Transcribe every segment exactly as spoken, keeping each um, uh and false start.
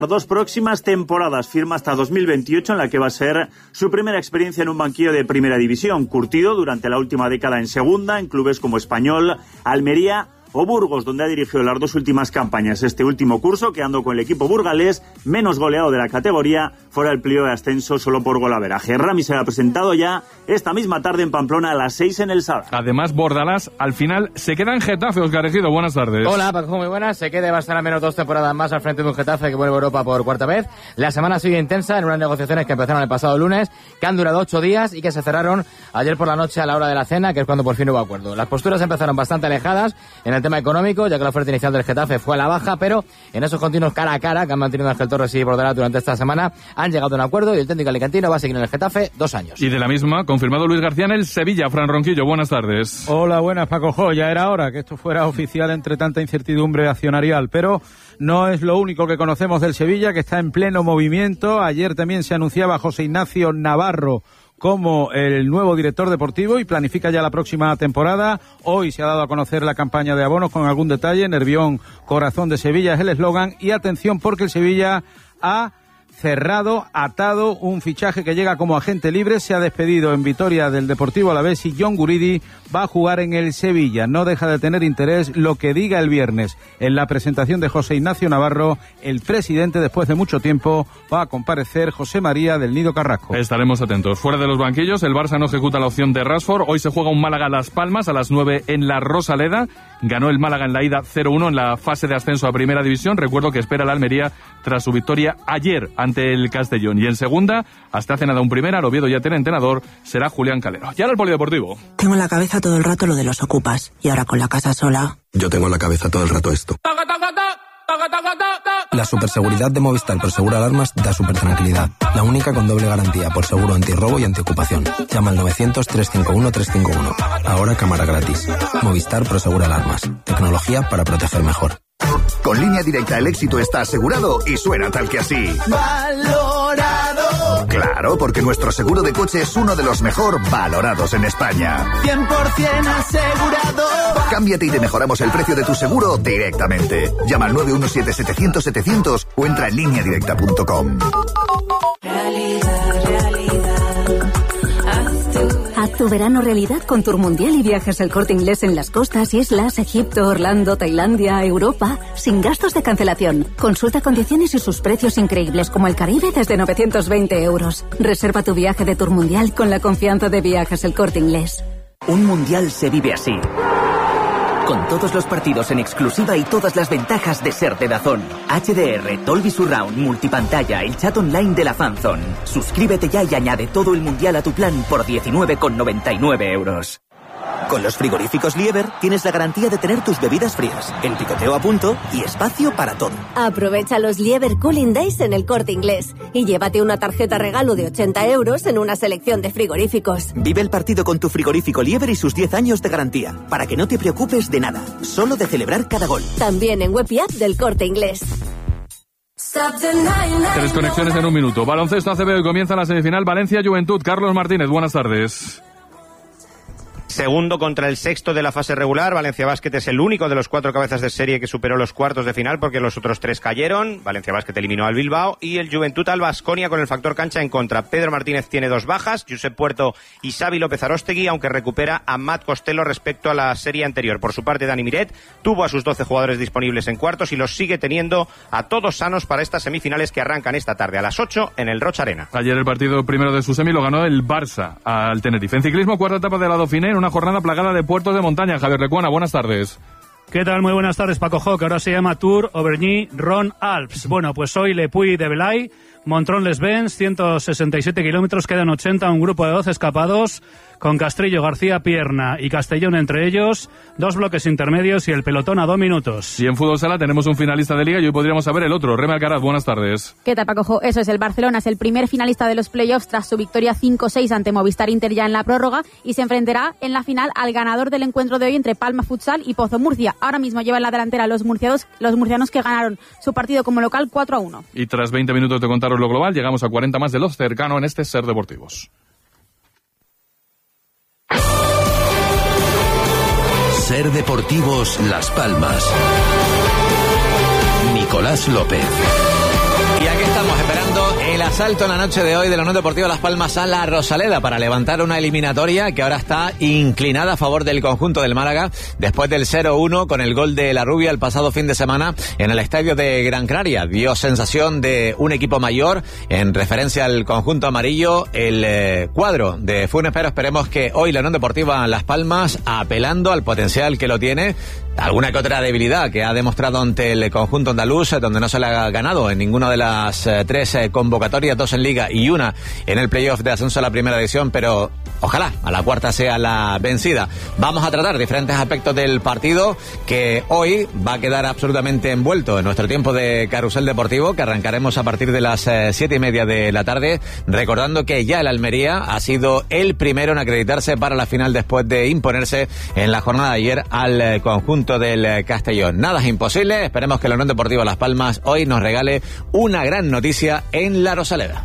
Dos próximas temporadas, firma hasta dos mil veintiocho, en la que va a ser su primera experiencia en un banquillo de primera división, curtido durante la última década en segunda, en clubes como Español, Almería o Burgos, donde ha dirigido las dos últimas campañas. Este último curso, quedando con el equipo burgalés, menos goleado de la categoría, fuera el pliego de ascenso solo por golaveraje. Rami se ha presentado ya esta misma tarde en Pamplona a las seis en el Sada. Además, Bordalás al final se queda en Getafe. Óscar Ejido, buenas tardes. Hola, Paco, muy buenas. Se queda, va a estar al menos dos temporadas más al frente de un Getafe que vuelve a Europa por cuarta vez. La semana sigue intensa en unas negociaciones que empezaron el pasado lunes, que han durado ocho días y que se cerraron ayer por la noche a la hora de la cena, que es cuando por fin hubo acuerdo. Las posturas empezaron bastante alejadas en el tema económico, ya que la oferta inicial del Getafe fue a la baja, pero en esos continuos cara a cara que han mantenido Ángel Torres y Bordalás durante esta semana, han llegado a un acuerdo y el técnico alicantino va a seguir en el Getafe dos años. Y de la misma, confirmado Luis García en el Sevilla. Fran Ronquillo, buenas tardes. Hola, buenas, Paco Jo. Ya era hora que esto fuera oficial entre tanta incertidumbre accionarial, pero no es lo único que conocemos del Sevilla, que está en pleno movimiento. Ayer también se anunciaba José Ignacio Navarro como el nuevo director deportivo y planifica ya la próxima temporada. Hoy se ha dado a conocer la campaña de abonos con algún detalle. Nervión, corazón de Sevilla es el eslogan. Y atención, porque el Sevilla ha cerrado, atado un fichaje que llega como agente libre. Se ha despedido en Vitoria del Deportivo Alavés y John Guridi va a jugar en el Sevilla. No deja de tener interés lo que diga el viernes en la presentación de José Ignacio Navarro. El presidente, después de mucho tiempo, va a comparecer, José María del Nido Carrasco. Estaremos atentos. Fuera de los banquillos, el Barça no ejecuta la opción de Rashford. Hoy se juega un Málaga-Las Palmas a las nueve en la Rosaleda. Ganó el Málaga en la ida cero uno en la fase de ascenso a Primera División. Recuerdo que espera la Almería tras su victoria ayer ante el Castellón. Y en segunda, hasta hace nada un primera, el Oviedo ya tiene entrenador, será Julián Calero. Y ahora el polideportivo. Tengo en la cabeza todo el rato lo de los ocupas. Y ahora con la casa sola... Yo tengo en la cabeza todo el rato esto. La superseguridad de Movistar por Seguro Alarmas da super tranquilidad. La única con doble garantía por seguro antirrobo y antiocupación. Llama al novecientos, trescientos cincuenta y uno, trescientos cincuenta y uno. Ahora cámara gratis. Movistar por Seguro Alarmas. Tecnología para proteger mejor. Con Línea Directa el éxito está asegurado y suena tal que así. ¡Valorado! Claro, porque nuestro seguro de coche es uno de los mejor valorados en España. cien por ciento asegurado. Cámbiate y te mejoramos el precio de tu seguro directamente. Llama al nueve uno siete, setecientos, setecientos o entra en línea directa punto com. Realidad, realidad. Haz tu verano realidad con Tour Mundial y Viajes El Corte Inglés en las costas, islas, Egipto, Orlando, Tailandia, Europa, sin gastos de cancelación. Consulta condiciones y sus precios increíbles como el Caribe desde novecientos veinte euros. Reserva tu viaje de Tour Mundial con la confianza de Viajes El Corte Inglés. Un mundial se vive así. Con todos los partidos en exclusiva y todas las ventajas de ser de DAZN. H D R, Dolby Surround, multipantalla, el chat online de la Fanzone. Suscríbete ya y añade todo el mundial a tu plan por diecinueve con noventa y nueve euros. Con los frigoríficos Lieber tienes la garantía de tener tus bebidas frías, el picoteo a punto y espacio para todo. Aprovecha los Lieber Cooling Days en El Corte Inglés y llévate una tarjeta regalo de ochenta euros en una selección de frigoríficos. Vive el partido con tu frigorífico Lieber y sus diez años de garantía, para que no te preocupes de nada, solo de celebrar cada gol. También en web y app del Corte Inglés. Tres conexiones en un minuto. Baloncesto A C B, hoy comienza la semifinal Valencia-Juventud. Carlos Martínez, buenas tardes. Segundo contra el sexto de la fase regular. Valencia Basket es el único de los cuatro cabezas de serie que superó los cuartos de final porque los otros tres cayeron. Valencia Basket eliminó al Bilbao y el Juventud al Baskonia con el factor cancha en contra. Pedro Martínez tiene dos bajas, Josep Puerto y Xavi López Aróstegui, aunque recupera a Matt Costello respecto a la serie anterior. Por su parte, Dani Miret tuvo a sus doce jugadores disponibles en cuartos y los sigue teniendo a todos sanos para estas semifinales que arrancan esta tarde a las ocho en el Rocha Arena. Ayer el partido primero de su semi lo ganó el Barça al Tenerife. En ciclismo, cuarta etapa de la Dauphiné, una jornada plagada de puertos de montaña. Javier Lecuona, buenas tardes. ¿Qué tal? Muy buenas tardes, Paco Jo, que ahora se llama Tour Auvergne-Rhône-Alpes. Bueno, pues hoy Le Puy de Belay, Montrón-les-Bains, ciento sesenta y siete kilómetros, quedan ochenta, un grupo de doce escapados, con Castrillo, García Pierna y Castellón entre ellos, dos bloques intermedios y el pelotón a dos minutos. Y en fútbol sala tenemos un finalista de liga y hoy podríamos saber el otro. Reme Alcaraz, buenas tardes. ¿Qué tal, Paco Jo? Eso es, el Barcelona es el primer finalista de los playoffs tras su victoria cinco seis ante Movistar Inter ya en la prórroga y se enfrentará en la final al ganador del encuentro de hoy entre Palma Futsal y Pozo Murcia. Ahora mismo lleva en la delantera los murcianos, los murcianos que ganaron su partido como local cuatro a uno. Y tras veinte minutos de contaros lo global, llegamos a cuarenta más de los cercano en este Ser Deportivos. Ser Deportivos Las Palmas. Nicolás López. asalto en la noche de hoy de la Unión Deportiva Las Palmas a la Rosaleda para levantar una eliminatoria que ahora está inclinada a favor del conjunto del Málaga después del cero uno con el gol de La Rubia el pasado fin de semana en el estadio de Gran Canaria. Dio sensación de un equipo mayor en referencia al conjunto amarillo el eh, cuadro de Funes, pero esperemos que hoy la Unión Deportiva Las Palmas, apelando al potencial que lo tiene, alguna que otra debilidad que ha demostrado ante el conjunto andaluz, donde no se le ha ganado en ninguna de las eh, tres eh, convocatorias, dos en Liga y una en el playoff de ascenso a la primera división, pero ojalá a la cuarta sea la vencida. Vamos a tratar diferentes aspectos del partido que hoy va a quedar absolutamente envuelto en nuestro tiempo de carrusel deportivo, que arrancaremos a partir de las eh, siete y media de la tarde, recordando que ya el Almería ha sido el primero en acreditarse para la final después de imponerse en la jornada de ayer al eh, conjunto del Castellón. Nada es imposible, esperemos que la Unión Deportiva Las Palmas hoy nos regale una gran noticia en la Rosaleda.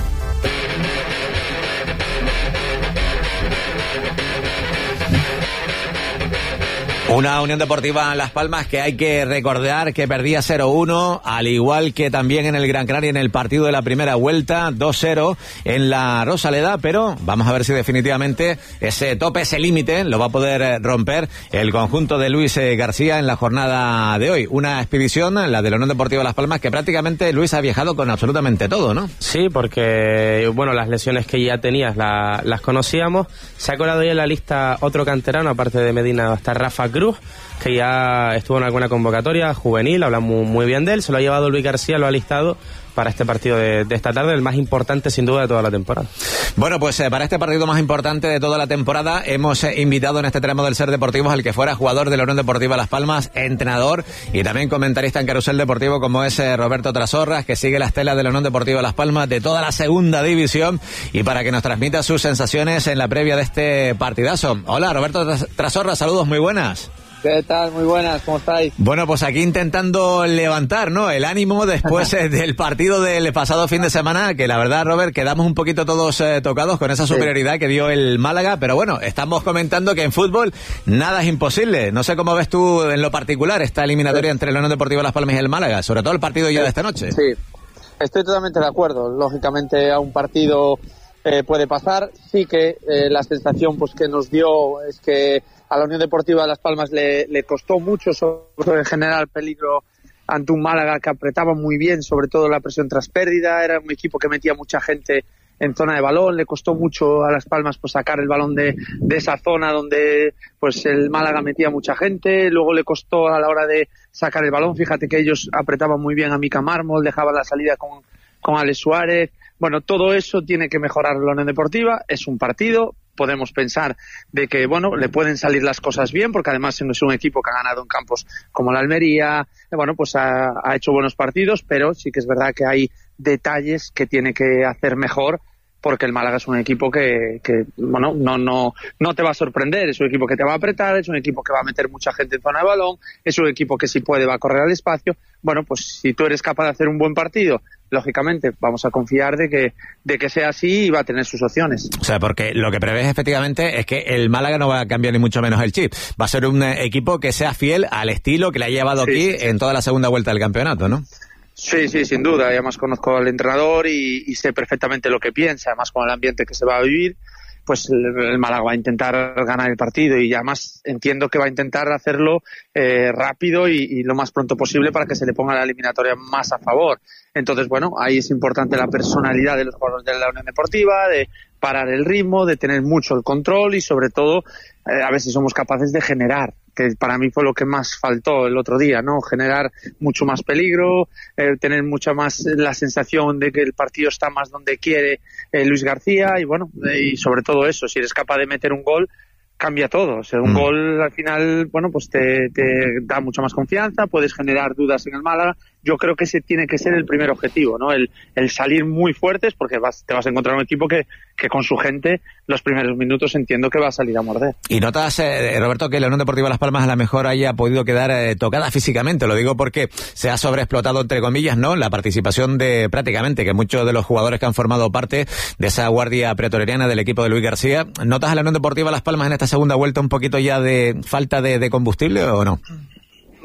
Una Unión Deportiva Las Palmas que hay que recordar que perdía cero uno, al igual que también en el Gran Canaria en el partido de la primera vuelta, dos cero en la Rosaleda, pero vamos a ver si definitivamente ese tope, ese límite, lo va a poder romper el conjunto de Luis García en la jornada de hoy. Una expedición, la de la Unión Deportiva Las Palmas, que prácticamente Luis ha viajado con absolutamente todo, ¿no? Sí, porque, bueno, las lesiones que ya tenías la, las conocíamos. Se ha colado ya en la lista otro canterano, aparte de Medina, hasta Rafa Cruz, que ya estuvo en alguna convocatoria juvenil, hablamos muy, muy bien de él, se lo ha llevado Luis García, lo ha listado para este partido de, de esta tarde, el más importante sin duda de toda la temporada. Bueno, pues eh, para este partido más importante de toda la temporada hemos eh, invitado en este tramo del Ser Deportivos al que fuera jugador de la Unión Deportiva Las Palmas, entrenador y también comentarista en Carrusel Deportivo, como es eh, Roberto Trasorras, que sigue las telas de la Unión Deportiva Las Palmas de toda la segunda división, y para que nos transmita sus sensaciones en la previa de este partidazo. Hola, Roberto Trasorras, saludos, muy buenas. ¿Qué tal? Muy buenas, ¿cómo estáis? Bueno, pues aquí intentando levantar, ¿no?, el ánimo después eh, del partido del pasado fin de semana, que la verdad, Robert, quedamos un poquito todos eh, tocados con esa superioridad sí. que dio el Málaga, pero bueno, estamos comentando que en fútbol nada es imposible. No sé cómo ves tú en lo particular esta eliminatoria sí. entre la Unión Deportiva Las Palmas y el Málaga, sobre todo el partido ya de esta noche. Sí, estoy totalmente de acuerdo. Lógicamente a un partido eh, puede pasar. Sí que eh, la sensación pues que nos dio es que a la Unión Deportiva de Las Palmas le, le costó mucho sobre generar peligro ante un Málaga que apretaba muy bien, sobre todo la presión tras pérdida. Era un equipo que metía mucha gente en zona de balón, le costó mucho a Las Palmas pues sacar el balón de, de esa zona donde pues el Málaga metía mucha gente. Luego le costó a la hora de sacar el balón, fíjate que ellos apretaban muy bien a Mica Mármol, dejaban la salida con, con Alex Suárez. Bueno, todo eso tiene que mejorar la Unión Deportiva, es un partido. Podemos pensar de que, bueno, le pueden salir las cosas bien, porque además es un equipo que ha ganado en campos como la Almería, bueno, pues ha, ha hecho buenos partidos, pero sí que es verdad que hay detalles que tiene que hacer mejor, porque el Málaga es un equipo que, que bueno, no, no, no te va a sorprender, es un equipo que te va a apretar, es un equipo que va a meter mucha gente en zona de balón, es un equipo que si puede va a correr al espacio. Bueno, pues si tú eres capaz de hacer un buen partido, lógicamente vamos a confiar de que, de que sea así y va a tener sus opciones. O sea, porque lo que prevés efectivamente es que el Málaga no va a cambiar ni mucho menos el chip, va a ser un eh, equipo que sea fiel al estilo que le ha llevado sí, aquí sí, sí. en toda la segunda vuelta del campeonato, ¿no? Sí, sí, sin duda. Además conozco al entrenador y, y sé perfectamente lo que piensa. Además con el ambiente que se va a vivir, pues el, el Málaga va a intentar ganar el partido y además entiendo que va a intentar hacerlo eh, rápido y, y lo más pronto posible para que se le ponga la eliminatoria más a favor. Entonces, bueno, ahí es importante la personalidad de los jugadores de la Unión Deportiva, de parar el ritmo, de tener mucho el control y sobre todo eh, a ver si somos capaces de generar, que para mí fue lo que más faltó el otro día, ¿no? Generar mucho más peligro, eh, tener mucha más la sensación de que el partido está más donde quiere eh, Luis García y bueno, eh, y sobre todo eso, si eres capaz de meter un gol, cambia todo. O sea, un mm. gol al final, bueno, pues te, te da mucha más confianza, puedes generar dudas en el Málaga. Yo creo que ese tiene que ser el primer objetivo, ¿no? El, el salir muy fuertes, porque vas, te vas a encontrar un equipo que, que con su gente los primeros minutos entiendo que va a salir a morder. Y notas, eh, Roberto, que la Unión Deportiva Las Palmas a lo mejor haya podido quedar eh, tocada físicamente. Lo digo porque se ha sobreexplotado, entre comillas, ¿no?, la participación de prácticamente que muchos de los jugadores que han formado parte de esa guardia pretoriana del equipo de Luis García. ¿Notas a la Unión Deportiva Las Palmas en esta segunda vuelta un poquito ya de falta de, de combustible o no?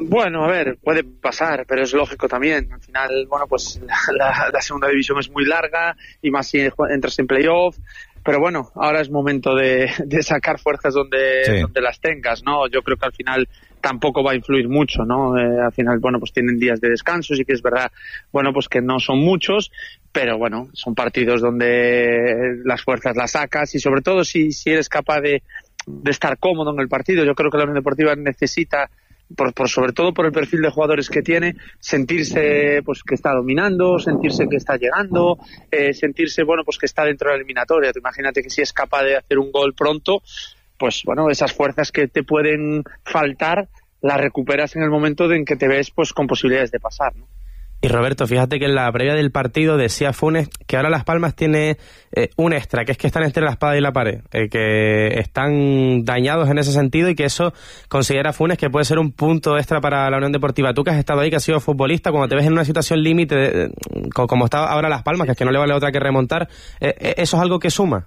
Bueno, a ver, puede pasar, pero es lógico también. Al final, bueno, pues la, la, la segunda división es muy larga y más si entras en playoff. Pero bueno, ahora es momento de, de sacar fuerzas donde, sí. donde las tengas, ¿no? Yo creo que al final tampoco va a influir mucho, ¿no? Eh, al final, bueno, pues tienen días de descanso, sí que es verdad, bueno, pues que no son muchos, pero bueno, son partidos donde las fuerzas las sacas y sobre todo si, si eres capaz de, de estar cómodo en el partido. Yo creo que la Unión Deportiva necesita, Por, por sobre todo por el perfil de jugadores que tiene, sentirse pues que está dominando, sentirse que está llegando, eh, sentirse bueno pues que está dentro de la eliminatoria. Te imagínate que si es capaz de hacer un gol pronto, pues bueno, esas fuerzas que te pueden faltar las recuperas en el momento en que te ves pues con posibilidades de pasar, ¿no? Y Roberto, fíjate que en la previa del partido decía Funes que ahora Las Palmas tiene eh, un extra, que es que están entre la espada y la pared, eh, que están dañados en ese sentido y que eso considera Funes que puede ser un punto extra para la Unión Deportiva. Tú que has estado ahí, que has sido futbolista, cuando te ves en una situación límite, eh, como está ahora Las Palmas, que es que no le vale otra que remontar, eh, ¿eso es algo que suma?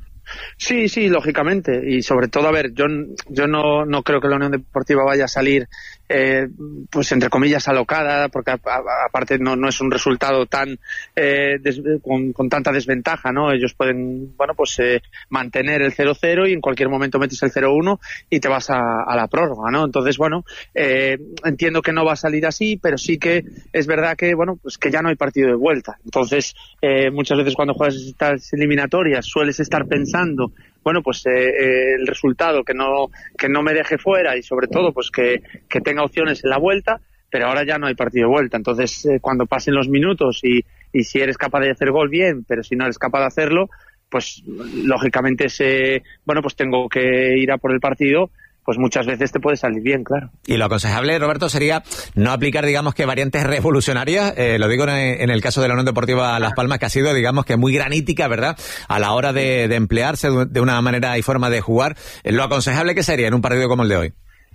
Sí, sí, lógicamente. Y sobre todo, a ver, yo, yo no, no creo que la Unión Deportiva vaya a salir, eh, pues entre comillas, alocada, porque a, a, aparte no, no es un resultado tan eh, des, con, con tanta desventaja, ¿no? Ellos pueden, bueno, pues eh, mantener el cero cero y en cualquier momento metes el cero uno y te vas a, a la prórroga, ¿no? Entonces, bueno, eh, entiendo que no va a salir así, pero sí que es verdad que, bueno, pues que ya no hay partido de vuelta. Entonces, eh, muchas veces cuando juegas estas eliminatorias sueles estar pensando bueno, pues eh, eh, el resultado que no que no me deje fuera y sobre todo pues que, que tenga opciones en la vuelta, pero ahora ya no hay partido de vuelta. Entonces eh, cuando pasen los minutos y, y si eres capaz de hacer gol, bien, pero si no eres capaz de hacerlo, pues lógicamente ese, bueno, pues tengo que ir a por el partido, pues muchas veces te puede salir bien, claro. Y lo aconsejable, Roberto, sería no aplicar, digamos, que variantes revolucionarias, eh, lo digo en, en el caso de la Unión Deportiva Las Palmas, que ha sido, digamos, que muy granítica, ¿verdad?, a la hora de, de emplearse de una manera y forma de jugar. Eh, lo aconsejable que sería en un partido como el de hoy.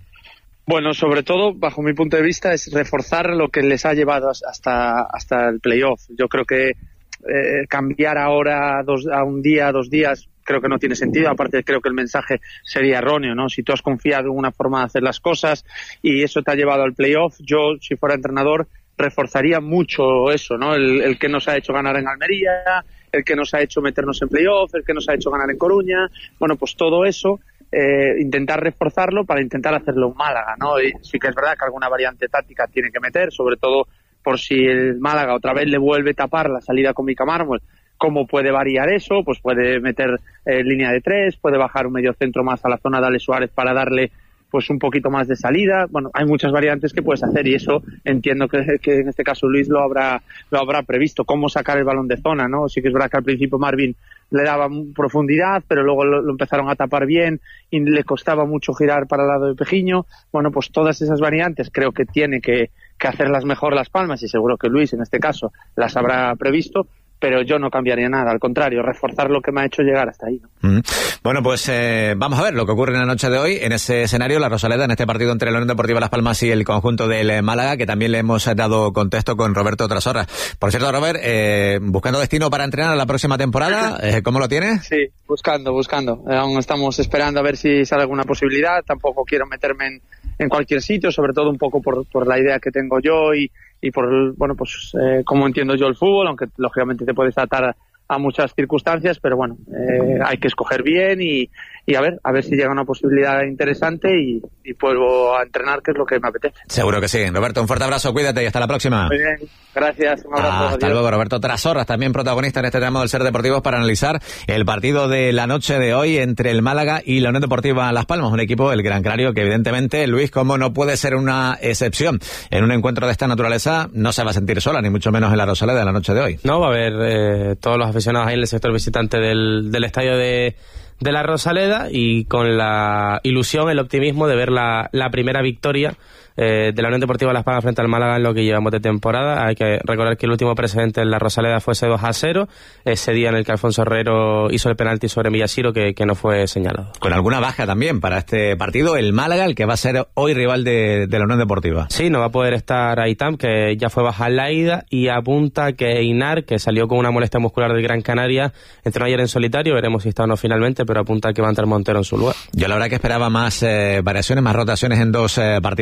Bueno, sobre todo, bajo mi punto de vista, es reforzar lo que les ha llevado hasta, hasta el playoff. Yo creo que eh, cambiar ahora dos, a un día, dos días, creo que no tiene sentido. Aparte, creo que el mensaje sería erróneo, ¿no? Si tú has confiado en una forma de hacer las cosas y eso te ha llevado al playoff, yo, si fuera entrenador, reforzaría mucho eso, ¿no? El, el que nos ha hecho ganar en Almería, el que nos ha hecho meternos en playoff, el que nos ha hecho ganar en Coruña. Bueno, pues todo eso, eh, intentar reforzarlo para intentar hacerlo en Málaga, ¿no? Y sí que es verdad que alguna variante táctica tiene que meter, sobre todo por si el Málaga otra vez le vuelve a tapar la salida con Mica Mármol. ¿Cómo puede variar eso? Pues puede meter eh, línea de tres, puede bajar un medio centro más a la zona de Ale Suárez para darle pues un poquito más de salida. Bueno, hay muchas variantes que puedes hacer y eso entiendo que, que en este caso Luis lo habrá lo habrá previsto. Cómo sacar el balón de zona, ¿no? Sí que es verdad que al principio Marvin le daba profundidad, pero luego lo, lo empezaron a tapar bien y le costaba mucho girar para el lado de Pejiño. Bueno, pues todas esas variantes creo que tiene que, que hacerlas mejor Las Palmas y seguro que Luis en este caso las habrá previsto. Pero yo no cambiaría nada, al contrario, reforzar lo que me ha hecho llegar hasta ahí, ¿no? Mm. Bueno, pues eh, vamos a ver lo que ocurre en la noche de hoy, en ese escenario, la Rosaleda, en este partido entre la Unión Deportiva Las Palmas y el conjunto del Málaga, que también le hemos dado contexto con Roberto Trasorras. Por cierto, Robert, eh, buscando destino para entrenar la próxima temporada, eh, ¿cómo lo tienes? Sí, buscando, buscando. Eh, aún estamos esperando a ver si sale alguna posibilidad. Tampoco quiero meterme en, en cualquier sitio, sobre todo un poco por, por la idea que tengo yo y y por, bueno, pues eh, cómo entiendo yo el fútbol, aunque lógicamente te puedes atar a, a muchas circunstancias, pero bueno, eh, hay que escoger bien y, y a ver, a ver si llega una posibilidad interesante y, y vuelvo a entrenar, que es lo que me apetece. Seguro que sí. Roberto, un fuerte abrazo, cuídate y hasta la próxima. Muy bien, gracias. Un abrazo. Ah, hasta adiós. luego, Roberto Trasorras, también protagonista en este tramo del Ser Deportivos para analizar el partido de la noche de hoy entre el Málaga y la Unión Deportiva Las Palmas, un equipo, el Gran Canario, que evidentemente, Luis, como no puede ser una excepción en un encuentro de esta naturaleza, no se va a sentir sola, ni mucho menos en la Rosaleda de la noche de hoy. No, va a haber eh, todos los aficionados ahí en el sector visitante del, del estadio de, de la Rosaleda y con la ilusión, el optimismo de ver la, la primera victoria eh, de la Unión Deportiva Las Palmas frente al Málaga en lo que llevamos de temporada. Hay que recordar que el último precedente en la Rosaleda fue ese dos a cero, ese día en el que Alfonso Herrero hizo el penalti sobre Millasiro que, que no fue señalado. Con alguna baja también para este partido, el Málaga, el que va a ser hoy rival de, de la Unión Deportiva. Sí, no va a poder estar Aitam, que ya fue baja en la ida, y apunta que Einar, que salió con una molestia muscular del Gran Canaria, entró ayer en solitario, veremos si está o no finalmente, pero apunta que va a entrar Montero en su lugar. Yo la verdad que esperaba más eh, variaciones, más rotaciones en dos eh, partidos, pero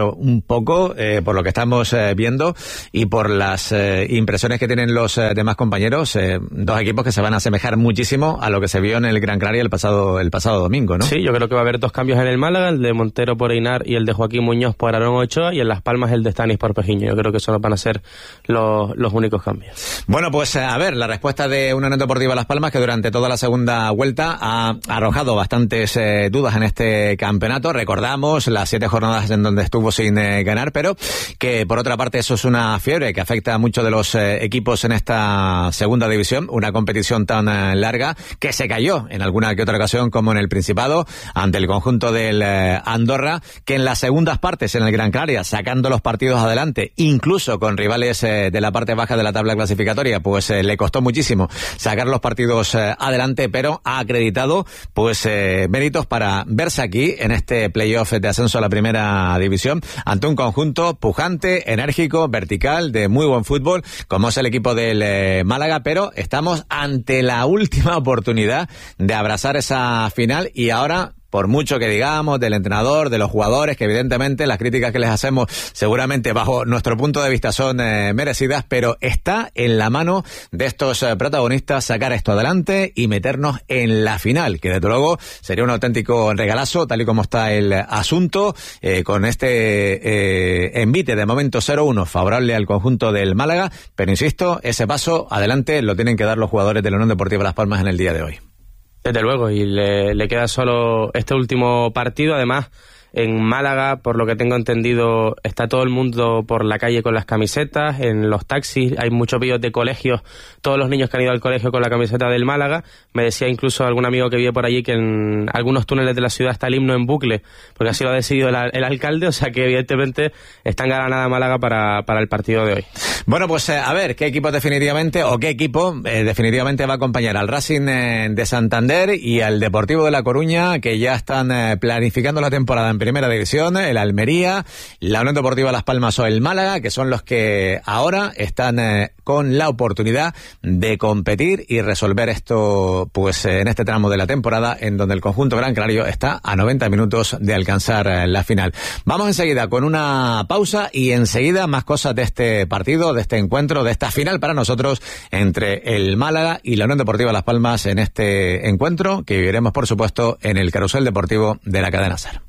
pero un poco, eh, por lo que estamos eh, viendo y por las eh, impresiones que tienen los eh, demás compañeros, eh, dos equipos que se van a asemejar muchísimo a lo que se vio en el Gran Canaria el pasado, el pasado domingo, ¿no? Sí, yo creo que va a haber dos cambios en el Málaga, el de Montero por Einar y el de Joaquín Muñoz por Aarón Ochoa, y en Las Palmas el de Stanis por Pejiño. Yo creo que esos van a ser los, los únicos cambios. Bueno, pues a ver, la respuesta de Unión Deportiva Las Palmas, que durante toda la segunda vuelta ha arrojado bastantes eh, dudas en este campeonato. Recordamos las siete jornadas en donde estuvo sin eh, ganar, pero que por otra parte eso es una fiebre que afecta a muchos de los eh, equipos en esta segunda división, una competición tan eh, larga que se cayó en alguna que otra ocasión, como en el Principado, ante el conjunto del eh, Andorra, que en las segundas partes en el Gran Canaria, sacando los partidos adelante, incluso con rivales eh, de la parte baja de la tabla clasificatoria, pues eh, le costó muchísimo sacar los partidos eh, adelante, pero ha acreditado pues eh, méritos para verse aquí en este playoff de ascenso a la primera división ante un conjunto pujante, enérgico, vertical, de muy buen fútbol, como es el equipo del eh, Málaga, pero estamos ante la última oportunidad de abrazar esa final y ahora, por mucho que digamos del entrenador, de los jugadores, que evidentemente las críticas que les hacemos seguramente bajo nuestro punto de vista son eh, merecidas, pero está en la mano de estos eh, protagonistas sacar esto adelante y meternos en la final, que desde luego sería un auténtico regalazo, tal y como está el asunto, eh, con este eh, envite de momento cero uno favorable al conjunto del Málaga, pero insisto, ese paso adelante lo tienen que dar los jugadores de la Unión Deportiva Las Palmas en el día de hoy. Desde luego, y le, le queda solo este último partido. Además, en Málaga, por lo que tengo entendido, está todo el mundo por la calle con las camisetas, en los taxis hay muchos vídeos de colegios, todos los niños que han ido al colegio con la camiseta del Málaga. Me decía incluso algún amigo que vive por allí que en algunos túneles de la ciudad está el himno en bucle, porque así lo ha decidido el, el alcalde, o sea que evidentemente está engalanada Málaga para, para el partido de hoy. Bueno, pues eh, a ver, ¿qué equipo definitivamente, o qué equipo eh, definitivamente va a acompañar al Racing eh, de Santander y al Deportivo de La Coruña, que ya están eh, planificando la temporada en primera división, el Almería, la Unión Deportiva Las Palmas o el Málaga, que son los que ahora están eh, con la oportunidad de competir y resolver esto pues eh, en este tramo de la temporada en donde el conjunto gran canario está a noventa minutos de alcanzar eh, la final. Vamos enseguida con una pausa y enseguida más cosas de este partido, de este encuentro, de esta final para nosotros entre el Málaga y la Unión Deportiva Las Palmas en este encuentro que viviremos por supuesto en el Carrusel Deportivo de la cadena SER.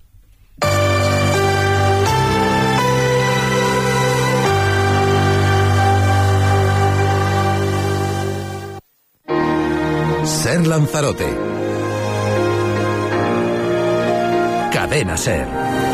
SER Lanzarote. Cadena SER.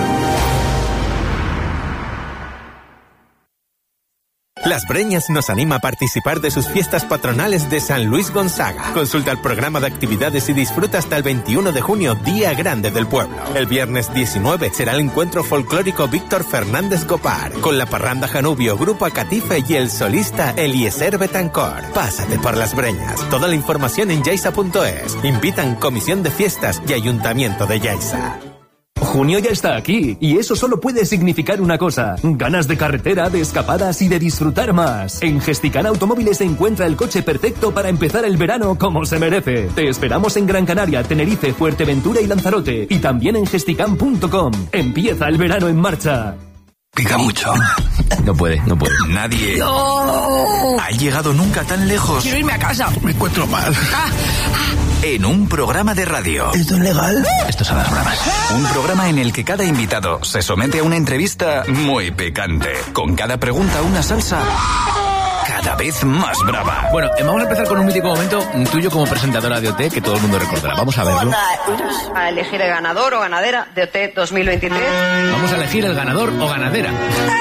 Las Breñas nos anima a participar de sus fiestas patronales de San Luis Gonzaga. Consulta el programa de actividades y disfruta hasta el veintiuno de junio, Día Grande del Pueblo. El viernes diecinueve será el encuentro folclórico Víctor Fernández Gopar, con la parranda Janubio, Grupo Acatife y el solista Eliezer Betancor. Pásate por Las Breñas. Toda la información en yaisa punto es. Invitan Comisión de Fiestas y Ayuntamiento de Yaiza. Junio ya está aquí, y eso solo puede significar una cosa: ganas de carretera, de escapadas y de disfrutar más. En Gesticán Automóviles se encuentra el coche perfecto para empezar el verano como se merece. Te esperamos en Gran Canaria, Tenerife, Fuerteventura y Lanzarote, y también en gesticán punto com. Empieza el verano en marcha. Pica mucho. No puede, no puede. Nadie ¡No! ha llegado nunca tan lejos. Quiero irme a casa. Me encuentro mal. Ah, ah. En un programa de radio. ¿Esto es legal? Esto son las bromas. Un programa en el que cada invitado se somete a una entrevista muy picante. Con cada pregunta una salsa cada vez más brava. Bueno, vamos a empezar con un mítico momento tuyo como presentadora de O T que todo el mundo recordará. Vamos a verlo. A elegir el ganador o ganadera de O T dos mil veintitrés. Vamos a elegir el ganador o ganadera.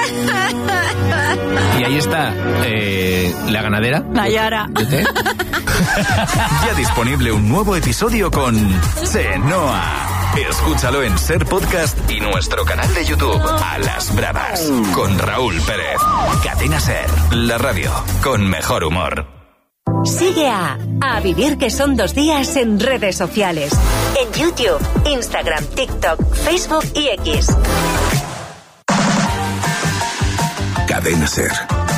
Y ahí está eh, la ganadera. Nayara. ¿De O T? Ya disponible un nuevo episodio con Chenoa. Escúchalo en SER Podcast y nuestro canal de YouTube A las Bravas con Raúl Pérez. Cadena SER, la radio con mejor humor. Sigue a A Vivir que son dos días en redes sociales. En YouTube, Instagram, TikTok, Facebook y X. Cadena SER.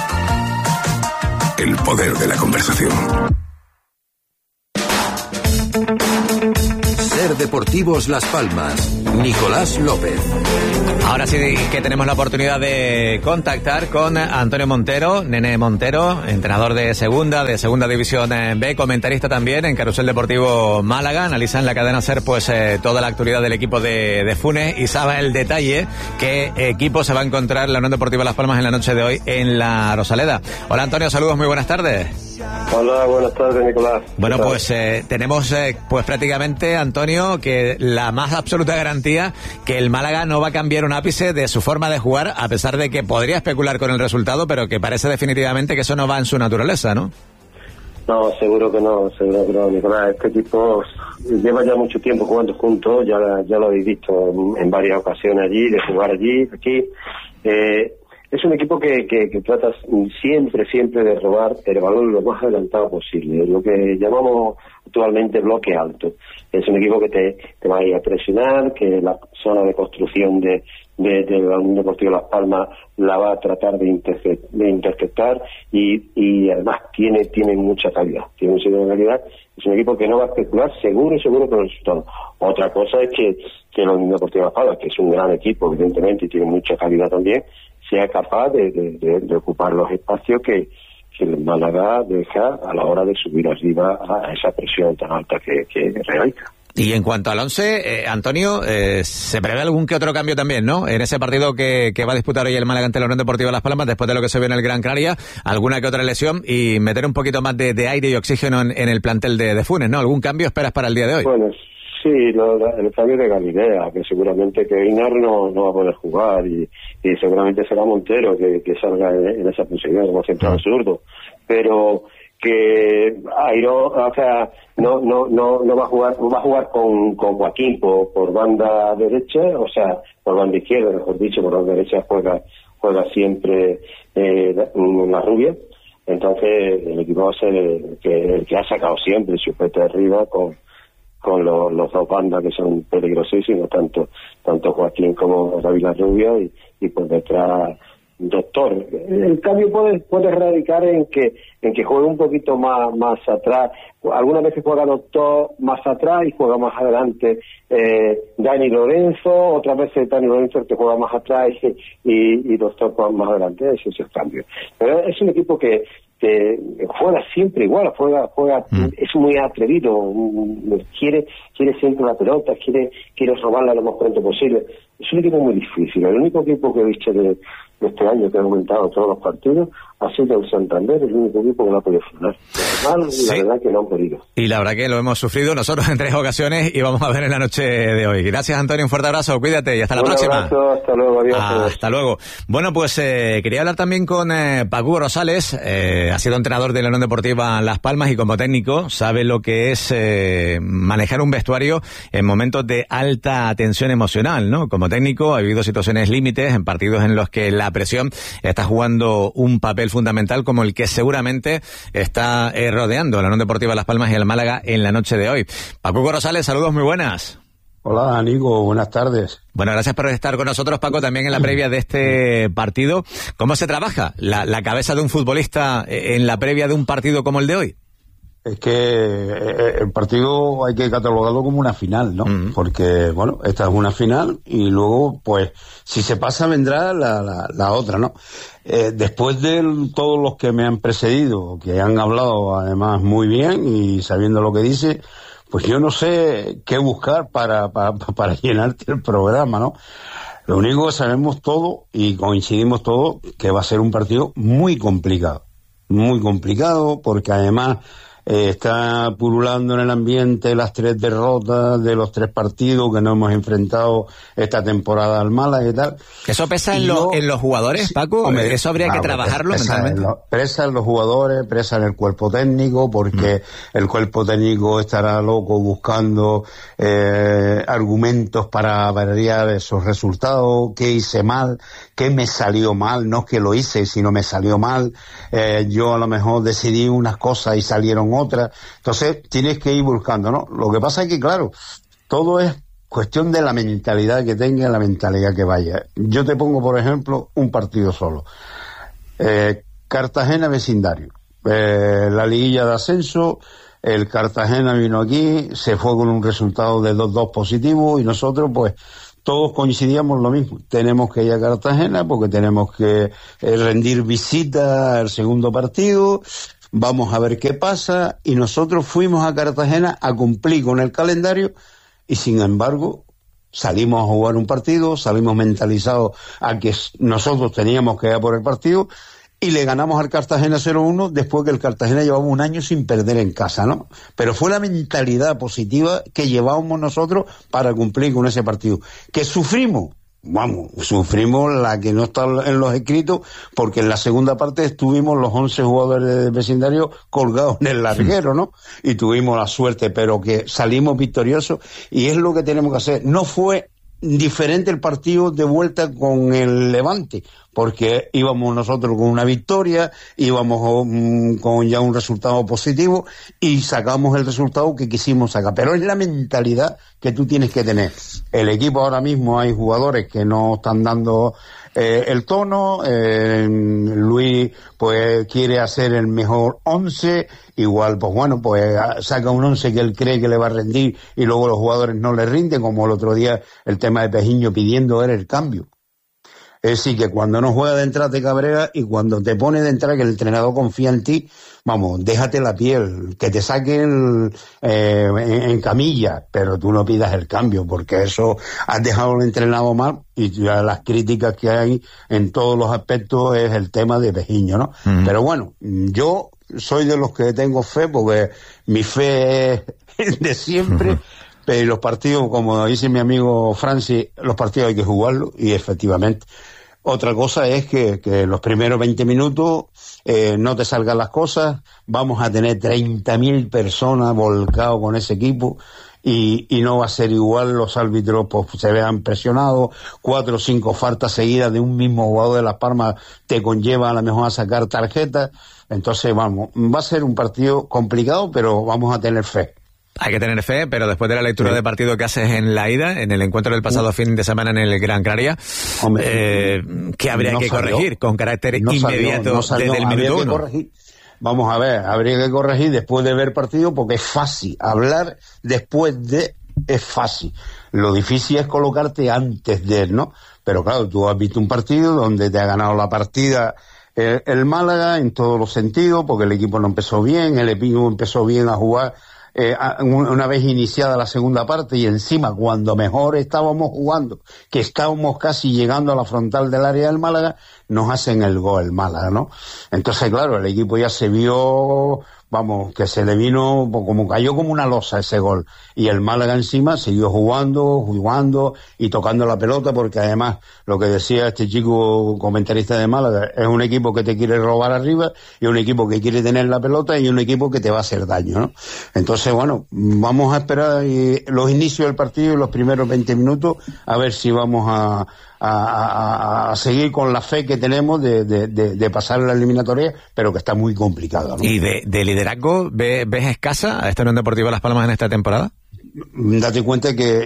El poder de la conversación. SER Deportivos Las Palmas, Nicolás López. Ahora sí que tenemos la oportunidad de contactar con Antonio Montero, Nene Montero, entrenador de Segunda, de Segunda División B, comentarista también en Carrusel Deportivo Málaga. Analiza en la cadena SER pues eh, toda la actualidad del equipo de, de Funes y sabe el detalle qué equipo se va a encontrar la Unión Deportiva Las Palmas en la noche de hoy en la Rosaleda. Hola Antonio, saludos, muy buenas tardes. Hola, buenas tardes Nicolás. Bueno, pues eh, tenemos eh, pues prácticamente, Antonio, que la más absoluta garantía que el Málaga no va a cambiar un ápice de su forma de jugar, a pesar de que podría especular con el resultado, pero que parece definitivamente que eso no va en su naturaleza, ¿no? No, seguro que no, seguro que no, Nicolás. Este equipo lleva ya mucho tiempo jugando juntos, ya, ya lo habéis visto en varias ocasiones allí, de jugar allí, aquí. Eh, Es un equipo que, que, que trata siempre, siempre de robar el balón lo más adelantado posible, lo que llamamos actualmente bloque alto. Es un equipo que te, te va a ir a presionar, que la zona de construcción de, de, de la Unión Deportiva Las Palmas la va a tratar de, interce, de interceptar y, y además tiene, tiene mucha calidad, tiene mucha calidad. Es un equipo que no va a especular seguro, seguro con el resultado. Otra cosa es que, que la Unión Deportiva Las Palmas, que es un gran equipo evidentemente y tiene mucha calidad también, sea capaz de, de, de, de ocupar los espacios que, que el Málaga deja a la hora de subir arriba a esa presión tan alta que, que realiza. Y en cuanto al once, eh, Antonio, eh, ¿se prevé algún que otro cambio también, no? En ese partido que, que va a disputar hoy el Málaga ante la Unión Deportiva Las Palmas, después de lo que se vio en el Gran Canaria, alguna que otra lesión y meter un poquito más de, de aire y oxígeno en, en el plantel de, de Funes, ¿no? ¿Algún cambio esperas para el día de hoy? Bueno, sí, lo, el cambio de Galilea, que seguramente que Einar no, no va a poder jugar y, y seguramente será Montero que, que salga en, en esa posición como central zurdo, pero que Airo, o sea, no no no no va a jugar, va a jugar con, con Joaquín por, por banda derecha, o sea, por banda izquierda, mejor dicho, por banda derecha juega juega siempre eh, la rubia. Entonces el equipo va a ser el que, el que ha sacado siempre su pete de arriba con con los, los dos bandas que son peligrosísimos, tanto tanto Joaquín como David La Rubia y, y por detrás Doctor. El cambio puede puede radicar en que en que juegue un poquito más más atrás. Algunas veces juega Doctor más atrás y juega más adelante eh, Dani Lorenzo, otras veces Dani Lorenzo que juega más atrás y, y, y Doctor más adelante. Ese es el cambio. Pero es un equipo que que juega siempre igual, juega, juega, mm. es muy atrevido, quiere, quiere siempre la pelota, quiere, quiere robarla lo más pronto posible. Es un equipo muy difícil. El único equipo que he visto de, de este año que ha aumentado todos los partidos ha sido el Santander, el único equipo que no ha podido frenar. Normal, sí. La verdad que no han podido. Y la verdad que lo hemos sufrido nosotros en tres ocasiones y vamos a ver en la noche de hoy. Gracias, Antonio, un fuerte abrazo, cuídate y hasta la un próxima. Abrazo, hasta luego, adiós. Ah, hasta luego. Bueno, pues eh, quería hablar también con eh, Paco Rosales, eh, ha sido entrenador de la Unión Deportiva Las Palmas y como técnico sabe lo que es eh, manejar un vestuario en momentos de alta tensión emocional, ¿no? Como técnico ha vivido situaciones límites en partidos en los que la presión está jugando un papel fundamental como el que seguramente está eh, rodeando a la Unión Deportiva Las Palmas y el Málaga en la noche de hoy. Paco Rosales, saludos muy buenas. Hola, Nico, buenas tardes. Bueno, gracias por estar con nosotros, Paco, también en la previa de este partido. ¿Cómo se trabaja la, la cabeza de un futbolista en la previa de un partido como el de hoy? Es que el partido hay que catalogarlo como una final, ¿no? Uh-huh. Porque, bueno, esta es una final y luego, pues, si se pasa vendrá la, la, la otra, ¿no? Eh, después de todos los que me han precedido, que han hablado además muy bien y sabiendo lo que dice, pues yo no sé qué buscar para, para, para llenarte el programa, ¿no? Lo único que sabemos todo y coincidimos todos que va a ser un partido muy complicado. Muy complicado porque además eh, está pululando en el ambiente las tres derrotas de los tres partidos que nos hemos enfrentado esta temporada al Málaga y tal. ¿Eso pesa en, lo, en los jugadores, Paco? Hombre, ¿eso habría claro, que trabajarlo pesa mentalmente? En lo, pesa en los jugadores, pesa en el cuerpo técnico, porque mm. el cuerpo técnico estará loco buscando eh, argumentos para variar esos resultados, qué hice mal, qué me salió mal, no es que lo hice, sino me salió mal, eh, yo a lo mejor decidí unas cosas y salieron otras, entonces tienes que ir buscando, ¿no? Lo que pasa es que, claro, todo es cuestión de la mentalidad que tenga, la mentalidad que vaya. Yo te pongo, por ejemplo, un partido solo. Eh, Cartagena Vecindario. Eh, la liguilla de ascenso, el Cartagena vino aquí, se fue con un resultado de dos dos positivo y nosotros pues todos coincidíamos lo mismo. Tenemos que ir a Cartagena porque tenemos que eh, rendir visita al segundo partido, vamos a ver qué pasa, y nosotros fuimos a Cartagena a cumplir con el calendario y sin embargo salimos a jugar un partido, salimos mentalizados a que nosotros teníamos que ir a por el partido y le ganamos al Cartagena cero uno después que el Cartagena llevaba un año sin perder en casa, ¿no? Pero fue la mentalidad positiva que llevábamos nosotros para cumplir con ese partido. ¿Que sufrimos? Vamos, sufrimos la que no está en los escritos, porque en la segunda parte estuvimos los once jugadores del vecindario colgados en el larguero, ¿no? Y tuvimos la suerte, pero que salimos victoriosos y es lo que tenemos que hacer. No fue diferente el partido de vuelta con el Levante, porque íbamos nosotros con una victoria, íbamos um, con ya un resultado positivo y sacamos el resultado que quisimos sacar, pero es la mentalidad que tú tienes que tener. El equipo ahora mismo hay jugadores que no están dando eh, el tono, eh, Luis pues quiere hacer el mejor once, igual pues bueno, pues saca un once que él cree que le va a rendir y luego los jugadores no le rinden, como el otro día el tema de Pejiño pidiendo era el cambio. Es decir, que cuando no juega de entrada te cabrega y cuando te pone de entrada que el entrenador confía en ti, vamos, déjate la piel, que te saquen eh, en, en camilla, pero tú no pidas el cambio, porque eso has dejado al entrenador mal y ya las críticas que hay en todos los aspectos es el tema de Pejiño, ¿no? Uh-huh. Pero bueno, yo soy de los que tengo fe, porque mi fe es de siempre. Uh-huh. Pero los partidos, como dice mi amigo Francis, los partidos hay que jugarlos y efectivamente. Otra cosa es que, que los primeros veinte minutos eh, no te salgan las cosas, vamos a tener treinta mil personas volcados con ese equipo y, y no va a ser igual, los árbitros pues se vean presionados, cuatro o cinco faltas seguidas de un mismo jugador de Las Palmas te conlleva a lo mejor a sacar tarjetas, entonces vamos, va a ser un partido complicado, pero vamos a tener fe. Hay que tener fe, pero después de la lectura sí. de partido que haces en la ida, en el encuentro del pasado fin de semana en el Gran Canaria, eh, ¿qué habría no que salió. corregir con carácter no inmediato no salió, desde el minuto uno? Vamos a ver, habría que corregir después de ver partido, porque es fácil. Hablar después de es fácil. Lo difícil es colocarte antes de, ¿no? Pero claro, tú has visto un partido donde te ha ganado la partida el, el Málaga en todos los sentidos, porque el equipo no empezó bien, el equipo empezó bien a jugar Eh, una vez iniciada la segunda parte y encima cuando mejor estábamos jugando, que estábamos casi llegando a la frontal del área del Málaga, nos hacen el gol el Málaga, ¿no? Entonces claro, el equipo ya se vio, vamos, que se le vino, como cayó como una losa ese gol, y el Málaga encima siguió jugando, jugando y tocando la pelota, porque además, lo que decía este chico comentarista de Málaga, es un equipo que te quiere robar arriba, y un equipo que quiere tener la pelota, y un equipo que te va a hacer daño, ¿no? Entonces, bueno, vamos a esperar y, los inicios del partido y los primeros veinte minutos, a ver si vamos a, a, a, a seguir con la fe que tenemos de, de, de, de pasar la eliminatoria, pero que está muy complicado, ¿no? ¿Y de, de liderazgo ves, ves escasa a esta Unión Deportiva Las Palmas en esta temporada? Date cuenta que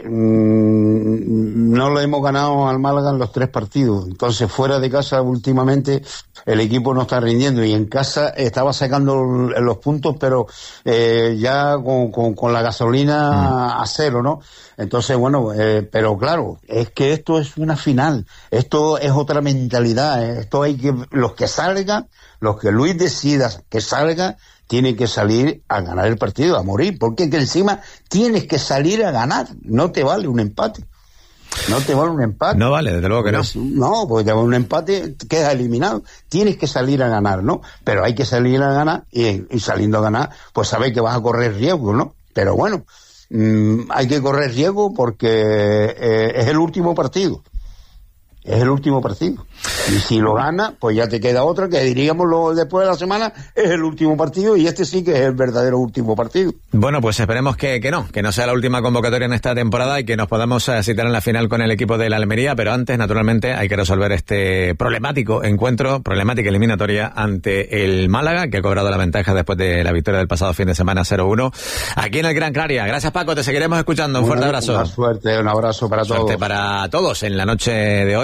mmm, no lo hemos ganado al Málaga en los tres partidos, entonces fuera de casa últimamente el equipo no está rindiendo, y en casa estaba sacando los puntos, pero eh, ya con, con, con la gasolina mm. a cero, ¿no? Entonces, bueno, eh, pero claro, es que esto es una final, esto es otra mentalidad, eh, esto hay que, los que salgan, los que Luis decida que salga, tiene que salir a ganar el partido, a morir, porque que encima tienes que salir a ganar, no te vale un empate. No te vale un empate. No vale, desde luego que no. No, porque te vale un empate, quedas eliminado. Tienes que salir a ganar, ¿no? Pero hay que salir a ganar, y, y saliendo a ganar, pues sabes que vas a correr riesgo, ¿no? Pero bueno, mmm, hay que correr riesgo porque eh, es el último partido. Es el último partido. Y si lo gana, pues ya te queda otra, que diríamos lo, después de la semana, es el último partido, y este sí que es el verdadero último partido. Bueno, pues esperemos que, que no, que no sea la última convocatoria en esta temporada y que nos podamos uh, citar en la final con el equipo de la Almería, pero antes, naturalmente, hay que resolver este problemático encuentro, problemática eliminatoria ante el Málaga, que ha cobrado la ventaja después de la victoria del pasado fin de semana cero uno, aquí en el Gran Canaria. Gracias, Paco, te seguiremos escuchando. Un una, fuerte abrazo. Una suerte, un abrazo para suerte todos. para todos en la noche de hoy.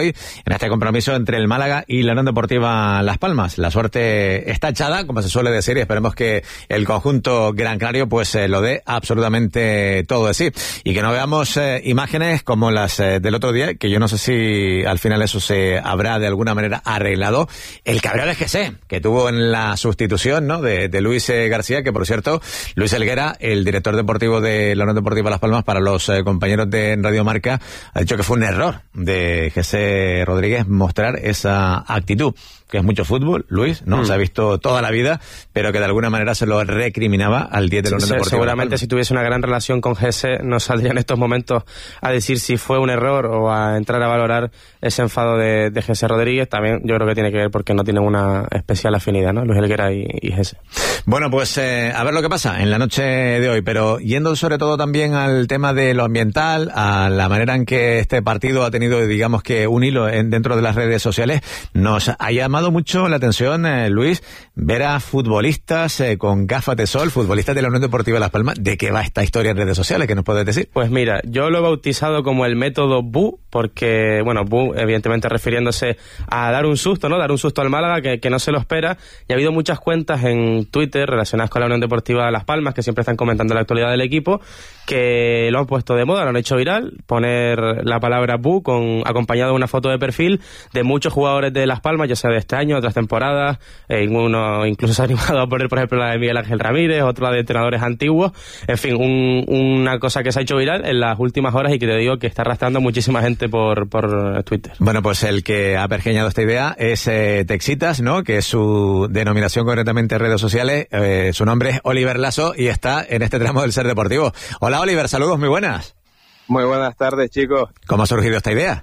hoy en este compromiso entre el Málaga y la Unión Deportiva Las Palmas. La suerte está echada, como se suele decir, y esperemos que el conjunto Gran Canario pues eh, lo dé absolutamente todo de sí. Y que no veamos eh, imágenes como las eh, del otro día, que yo no sé si al final eso se habrá de alguna manera arreglado. El cabreo de Jesse, que tuvo en la sustitución, ¿no?, de, de Luis eh, García, que por cierto, Luis Helguera, el director deportivo de la Unión Deportiva Las Palmas, para los eh, compañeros de Radio Marca, ha dicho que fue un error de Jesse Rodríguez mostrar esa actitud, que es mucho fútbol, Luis, ¿no? Mm. Se ha visto toda la vida, pero que de alguna manera se lo recriminaba al diez de la Unión sí, Deportiva. Seguramente si tuviese una gran relación con Jesse, no saldría en estos momentos a decir si fue un error o a entrar a valorar ese enfado de, de Jesse Rodríguez. También yo creo que tiene que ver porque no tienen una especial afinidad, ¿no?, Luis Helguera y, y Jesse. Bueno, pues eh, a ver lo que pasa en la noche de hoy, pero yendo sobre todo también al tema de lo ambiental, a la manera en que este partido ha tenido, digamos que un hilo en, dentro de las redes sociales, nos ha llamado mucho la atención, eh, Luis, ver a futbolistas eh, con gafas de sol, futbolistas de la Unión Deportiva Las Palmas. ¿De qué va esta historia en redes sociales? ¿Qué nos puedes decir? Pues mira, yo lo he bautizado como el método Bu, porque, bueno, Bu, evidentemente refiriéndose a dar un susto, ¿no? Dar un susto al Málaga que, que no se lo espera. Y ha habido muchas cuentas en Twitter relacionadas con la Unión Deportiva Las Palmas que siempre están comentando la actualidad del equipo, que lo han puesto de moda, lo han hecho viral, poner la palabra Bu con acompañado de una foto de perfil de muchos jugadores de Las Palmas, ya sea de este año, otras temporadas, eh, uno incluso se ha animado a poner, por ejemplo, la de Miguel Ángel Ramírez, otro la de entrenadores antiguos, en fin, un, una cosa que se ha hecho viral en las últimas horas y que te digo que está arrastrando muchísima gente por, por Twitter. Bueno, pues el que ha pergeñado esta idea es eh, Texitas, ¿no?, que es su denominación concretamente en redes sociales, eh, su nombre es Oliver Lasso y está en este tramo del Ser Deportivo. Hola Oliver, saludos, muy buenas. Muy buenas tardes, chicos. ¿Cómo ha surgido esta idea?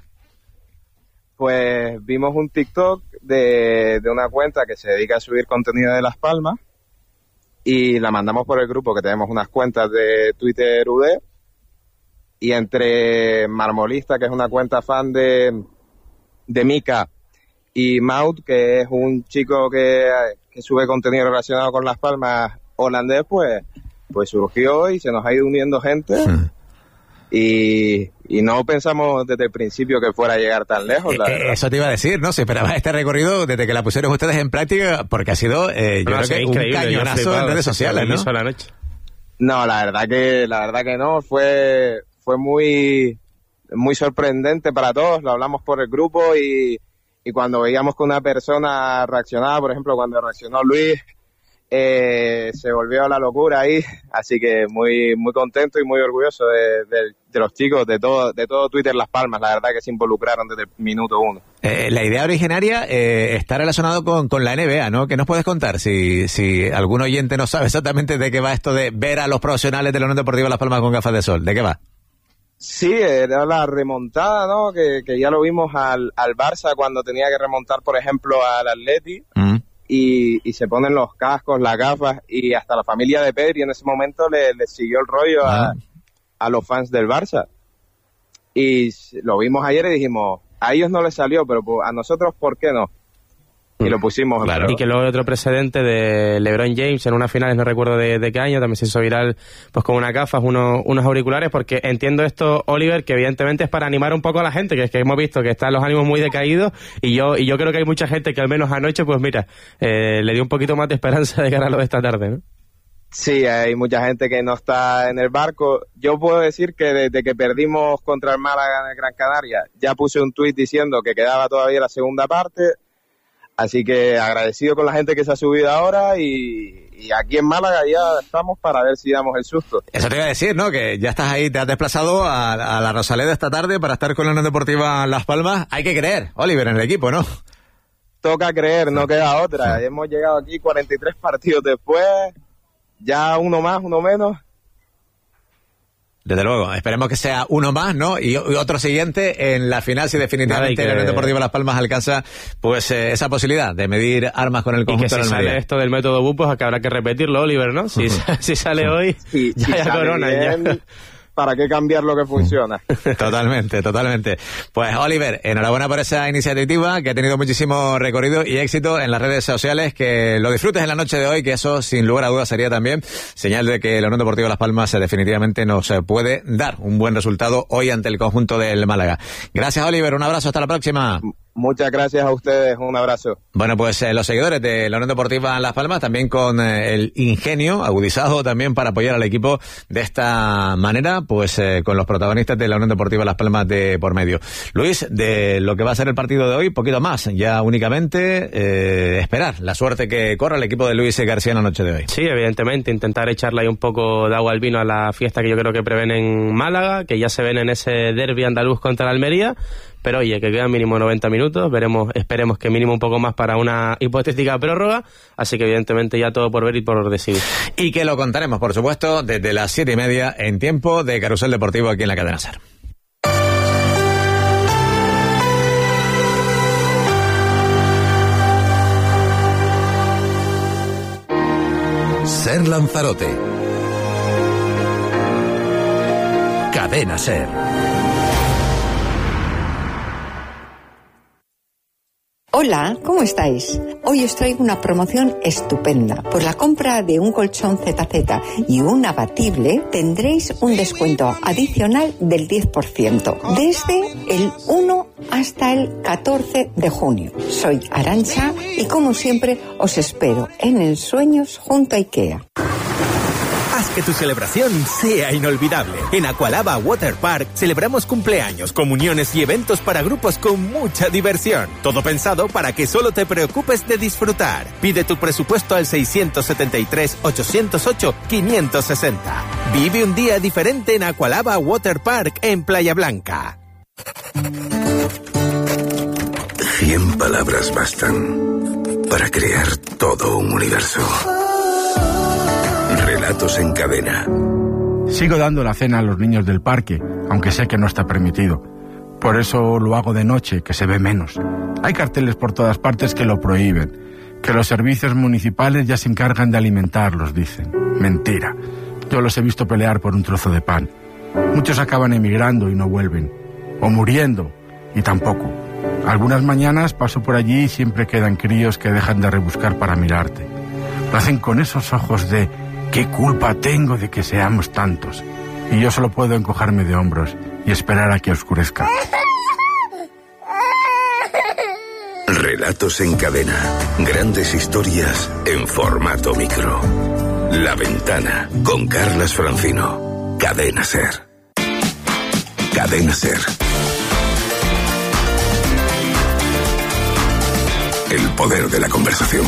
Pues vimos un TikTok de, de una cuenta que se dedica a subir contenido de Las Palmas y la mandamos por el grupo, que tenemos unas cuentas de Twitter U D, y entre Marmolista, que es una cuenta fan de, de Mika, y Maud, que es un chico que, que sube contenido relacionado con Las Palmas holandés, pues, pues surgió y se nos ha ido uniendo gente. Sí. Y, y no pensamos desde el principio que fuera a llegar tan lejos. La eh, eso te iba a decir, ¿no? Se esperaba este recorrido desde que la pusieron ustedes en práctica, porque ha sido, eh, yo no, creo que un cañonazo en redes sociales, ¿no? La noche. No, la verdad que, la verdad que no, fue, fue muy, muy sorprendente para todos. Lo hablamos por el grupo y, y cuando veíamos que una persona reaccionaba, por ejemplo, cuando reaccionó Luis, Eh, se volvió a la locura ahí, así que muy muy contento y muy orgulloso de, de, de los chicos de todo de todo Twitter Las Palmas, la verdad que se involucraron desde el minuto uno. Eh, la idea originaria eh, está relacionado con, con la N B A, ¿no? ¿Qué nos puedes contar? Si, si algún oyente no sabe exactamente de qué va esto de ver a los profesionales de la Unión Deportiva Las Palmas con gafas de sol, ¿de qué va? Sí, era la remontada, ¿no? Que, que ya lo vimos al, al Barça cuando tenía que remontar, por ejemplo, al Atleti. Mm. Y, y se ponen los cascos, las gafas, y hasta la familia de Pedri en ese momento le, le siguió el rollo a, a los fans del Barça. Y lo vimos ayer y dijimos, a ellos no les salió, pero a nosotros, ¿por qué no? Y lo pusimos. Claro. Y que luego hay otro precedente de LeBron James en unas finales, no recuerdo de, de qué año, también se hizo viral pues con unas gafas, unos, unos auriculares, porque entiendo esto, Oliver, que evidentemente es para animar un poco a la gente, que es que hemos visto que están los ánimos muy decaídos, y yo y yo creo que hay mucha gente que al menos anoche, pues mira, eh, le dio un poquito más de esperanza de ganar lo de esta tarde, ¿no? Sí, hay mucha gente que no está en el barco. Yo puedo decir que desde que perdimos contra el Málaga en Gran Canaria, ya puse un tuit diciendo que quedaba todavía la segunda parte. Así que agradecido con la gente que se ha subido ahora y, y aquí en Málaga ya estamos para ver si damos el susto. Eso te iba a decir, ¿no? Que ya estás ahí, te has desplazado a, a la Rosaleda esta tarde para estar con la Unión Deportiva Las Palmas. Hay que creer, Oliver, en el equipo, ¿no? Toca creer, no queda otra. Sí. Hemos llegado aquí cuarenta y tres partidos después, ya uno más, uno menos. Desde luego, esperemos que sea uno más, ¿no? Y, y otro siguiente en la final, si definitivamente que... la Unión Deportiva Las Palmas alcanza pues eh, esa posibilidad de medir armas con el conjunto de la Almería. Y que si sale esto del método B U P, pues que habrá que repetirlo, Oliver, ¿no? Si, uh-huh. si sale hoy, sí, ya si hay corona. Bien, ya. ¿para qué cambiar lo que funciona? Totalmente, totalmente. Pues Oliver, enhorabuena por esa iniciativa que ha tenido muchísimo recorrido y éxito en las redes sociales, que lo disfrutes en la noche de hoy, que eso sin lugar a dudas sería también señal de que la Unión Deportiva Las Palmas definitivamente nos puede dar un buen resultado hoy ante el conjunto del Málaga. Gracias, Oliver, un abrazo, hasta la próxima. Muchas gracias a ustedes, un abrazo. Bueno, pues eh, los seguidores de la Unión Deportiva Las Palmas también con eh, el ingenio agudizado también para apoyar al equipo de esta manera, pues eh, con los protagonistas de la Unión Deportiva Las Palmas de por medio. Luis, de lo que va a ser el partido de hoy, poquito más, ya únicamente eh, esperar la suerte que corra el equipo de Luis García en la noche de hoy. Sí, evidentemente, intentar echarle ahí un poco de agua al vino a la fiesta que yo creo que prevén en Málaga, que ya se ven en ese derbi andaluz contra la Almería. Pero oye, que quedan mínimo noventa minutos, veremos, esperemos que mínimo un poco más para una hipotética prórroga, así que evidentemente ya todo por ver y por decidir. Y que lo contaremos, por supuesto, desde las siete y media en tiempo de Carrusel Deportivo aquí en la cadena SER. SER Lanzarote. Cadena SER. Hola, ¿cómo estáis? Hoy os traigo una promoción estupenda. Por la compra de un colchón Z Z y un abatible tendréis un descuento adicional del diez por ciento desde el uno hasta el catorce de junio. Soy Arantxa y como siempre os espero en Ensueños junto a IKEA. Haz que tu celebración sea inolvidable. En Aqualaba Water Park celebramos cumpleaños, comuniones y eventos para grupos con mucha diversión. Todo pensado para que solo te preocupes de disfrutar. Pide tu presupuesto al seiscientos setenta y tres, ochocientos ocho, quinientos sesenta. Vive un día diferente en Aqualaba Water Park en Playa Blanca. Cien palabras bastan para crear todo un universo. Relatos en cadena. Sigo dando la cena a los niños del parque, aunque sé que no está permitido. Por eso lo hago de noche, que se ve menos. Hay carteles por todas partes que lo prohíben, que los servicios municipales ya se encargan de alimentarlos, dicen. Mentira. Yo los he visto pelear por un trozo de pan. Muchos acaban emigrando y no vuelven. O muriendo, y tampoco. Algunas mañanas paso por allí y siempre quedan críos que dejan de rebuscar para mirarte. Lo hacen con esos ojos de ¿qué culpa tengo de que seamos tantos? Y yo solo puedo encogerme de hombros y esperar a que oscurezca. Relatos en cadena. Grandes historias en formato micro. La Ventana con Carlas Francino. Cadena SER. Cadena SER. El poder de la conversación.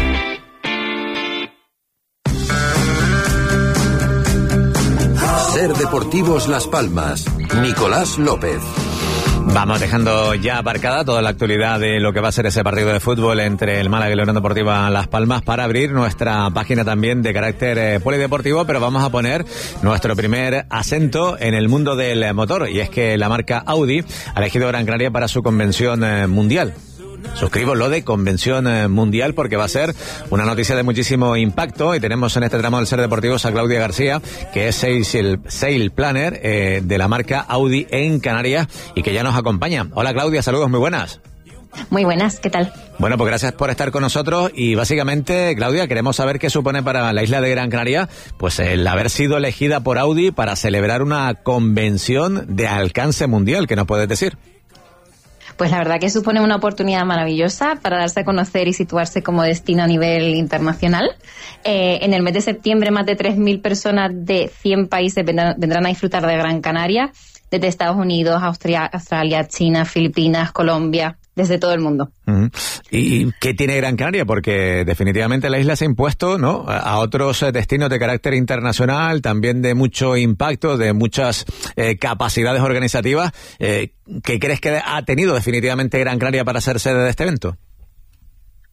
SER Deportivos Las Palmas. Nicolás López. Vamos dejando ya aparcada toda la actualidad de lo que va a ser ese partido de fútbol entre el Málaga y la Unión Deportiva Las Palmas para abrir nuestra página también de carácter eh, polideportivo, pero vamos a poner nuestro primer acento en el mundo del motor, y es que la marca Audi ha elegido Gran Canaria para su convención eh, mundial. Suscribo lo de convención eh, mundial porque va a ser una noticia de muchísimo impacto, y tenemos en este tramo del SER Deportivos a Claudia García, que es Sale, Sale Planner eh, de la marca Audi en Canarias y que ya nos acompaña. Hola Claudia, saludos, muy buenas. Muy buenas, ¿qué tal? Bueno, pues gracias por estar con nosotros y básicamente, Claudia, queremos saber qué supone para la isla de Gran Canaria pues el haber sido elegida por Audi para celebrar una convención de alcance mundial. ¿Qué nos puedes decir? Pues la verdad que supone una oportunidad maravillosa para darse a conocer y situarse como destino a nivel internacional. Eh, en el mes de septiembre más de tres mil personas de cien países vendrán, vendrán a disfrutar de Gran Canaria, desde Estados Unidos, Austria, Australia, China, Filipinas, Colombia, desde todo el mundo. Uh-huh. ¿Y qué tiene Gran Canaria? Porque definitivamente la isla se ha impuesto, ¿no?, a otros destinos de carácter internacional, también de mucho impacto, de muchas eh, capacidades organizativas. Eh, ¿Qué crees que ha tenido definitivamente Gran Canaria para ser sede de este evento?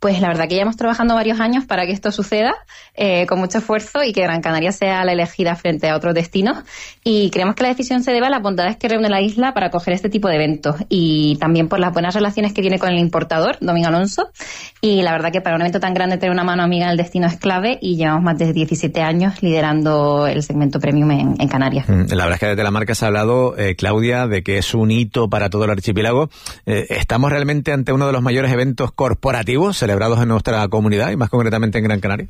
Pues la verdad que llevamos trabajando varios años para que esto suceda, eh, con mucho esfuerzo, y que Gran Canaria sea la elegida frente a otros destinos. Y creemos que la decisión se debe a las bondades que reúne la isla para acoger este tipo de eventos, y también por las buenas relaciones que tiene con el importador, Domingo Alonso. Y la verdad que para un evento tan grande tener una mano amiga en el destino es clave, y llevamos más de diecisiete años liderando el segmento premium en, en Canarias. La verdad es que desde la marca se ha hablado, eh, Claudia, de que es un hito para todo el archipiélago. Eh, ¿Estamos realmente ante uno de los mayores eventos corporativos celebrados en nuestra comunidad y más concretamente en Gran Canaria?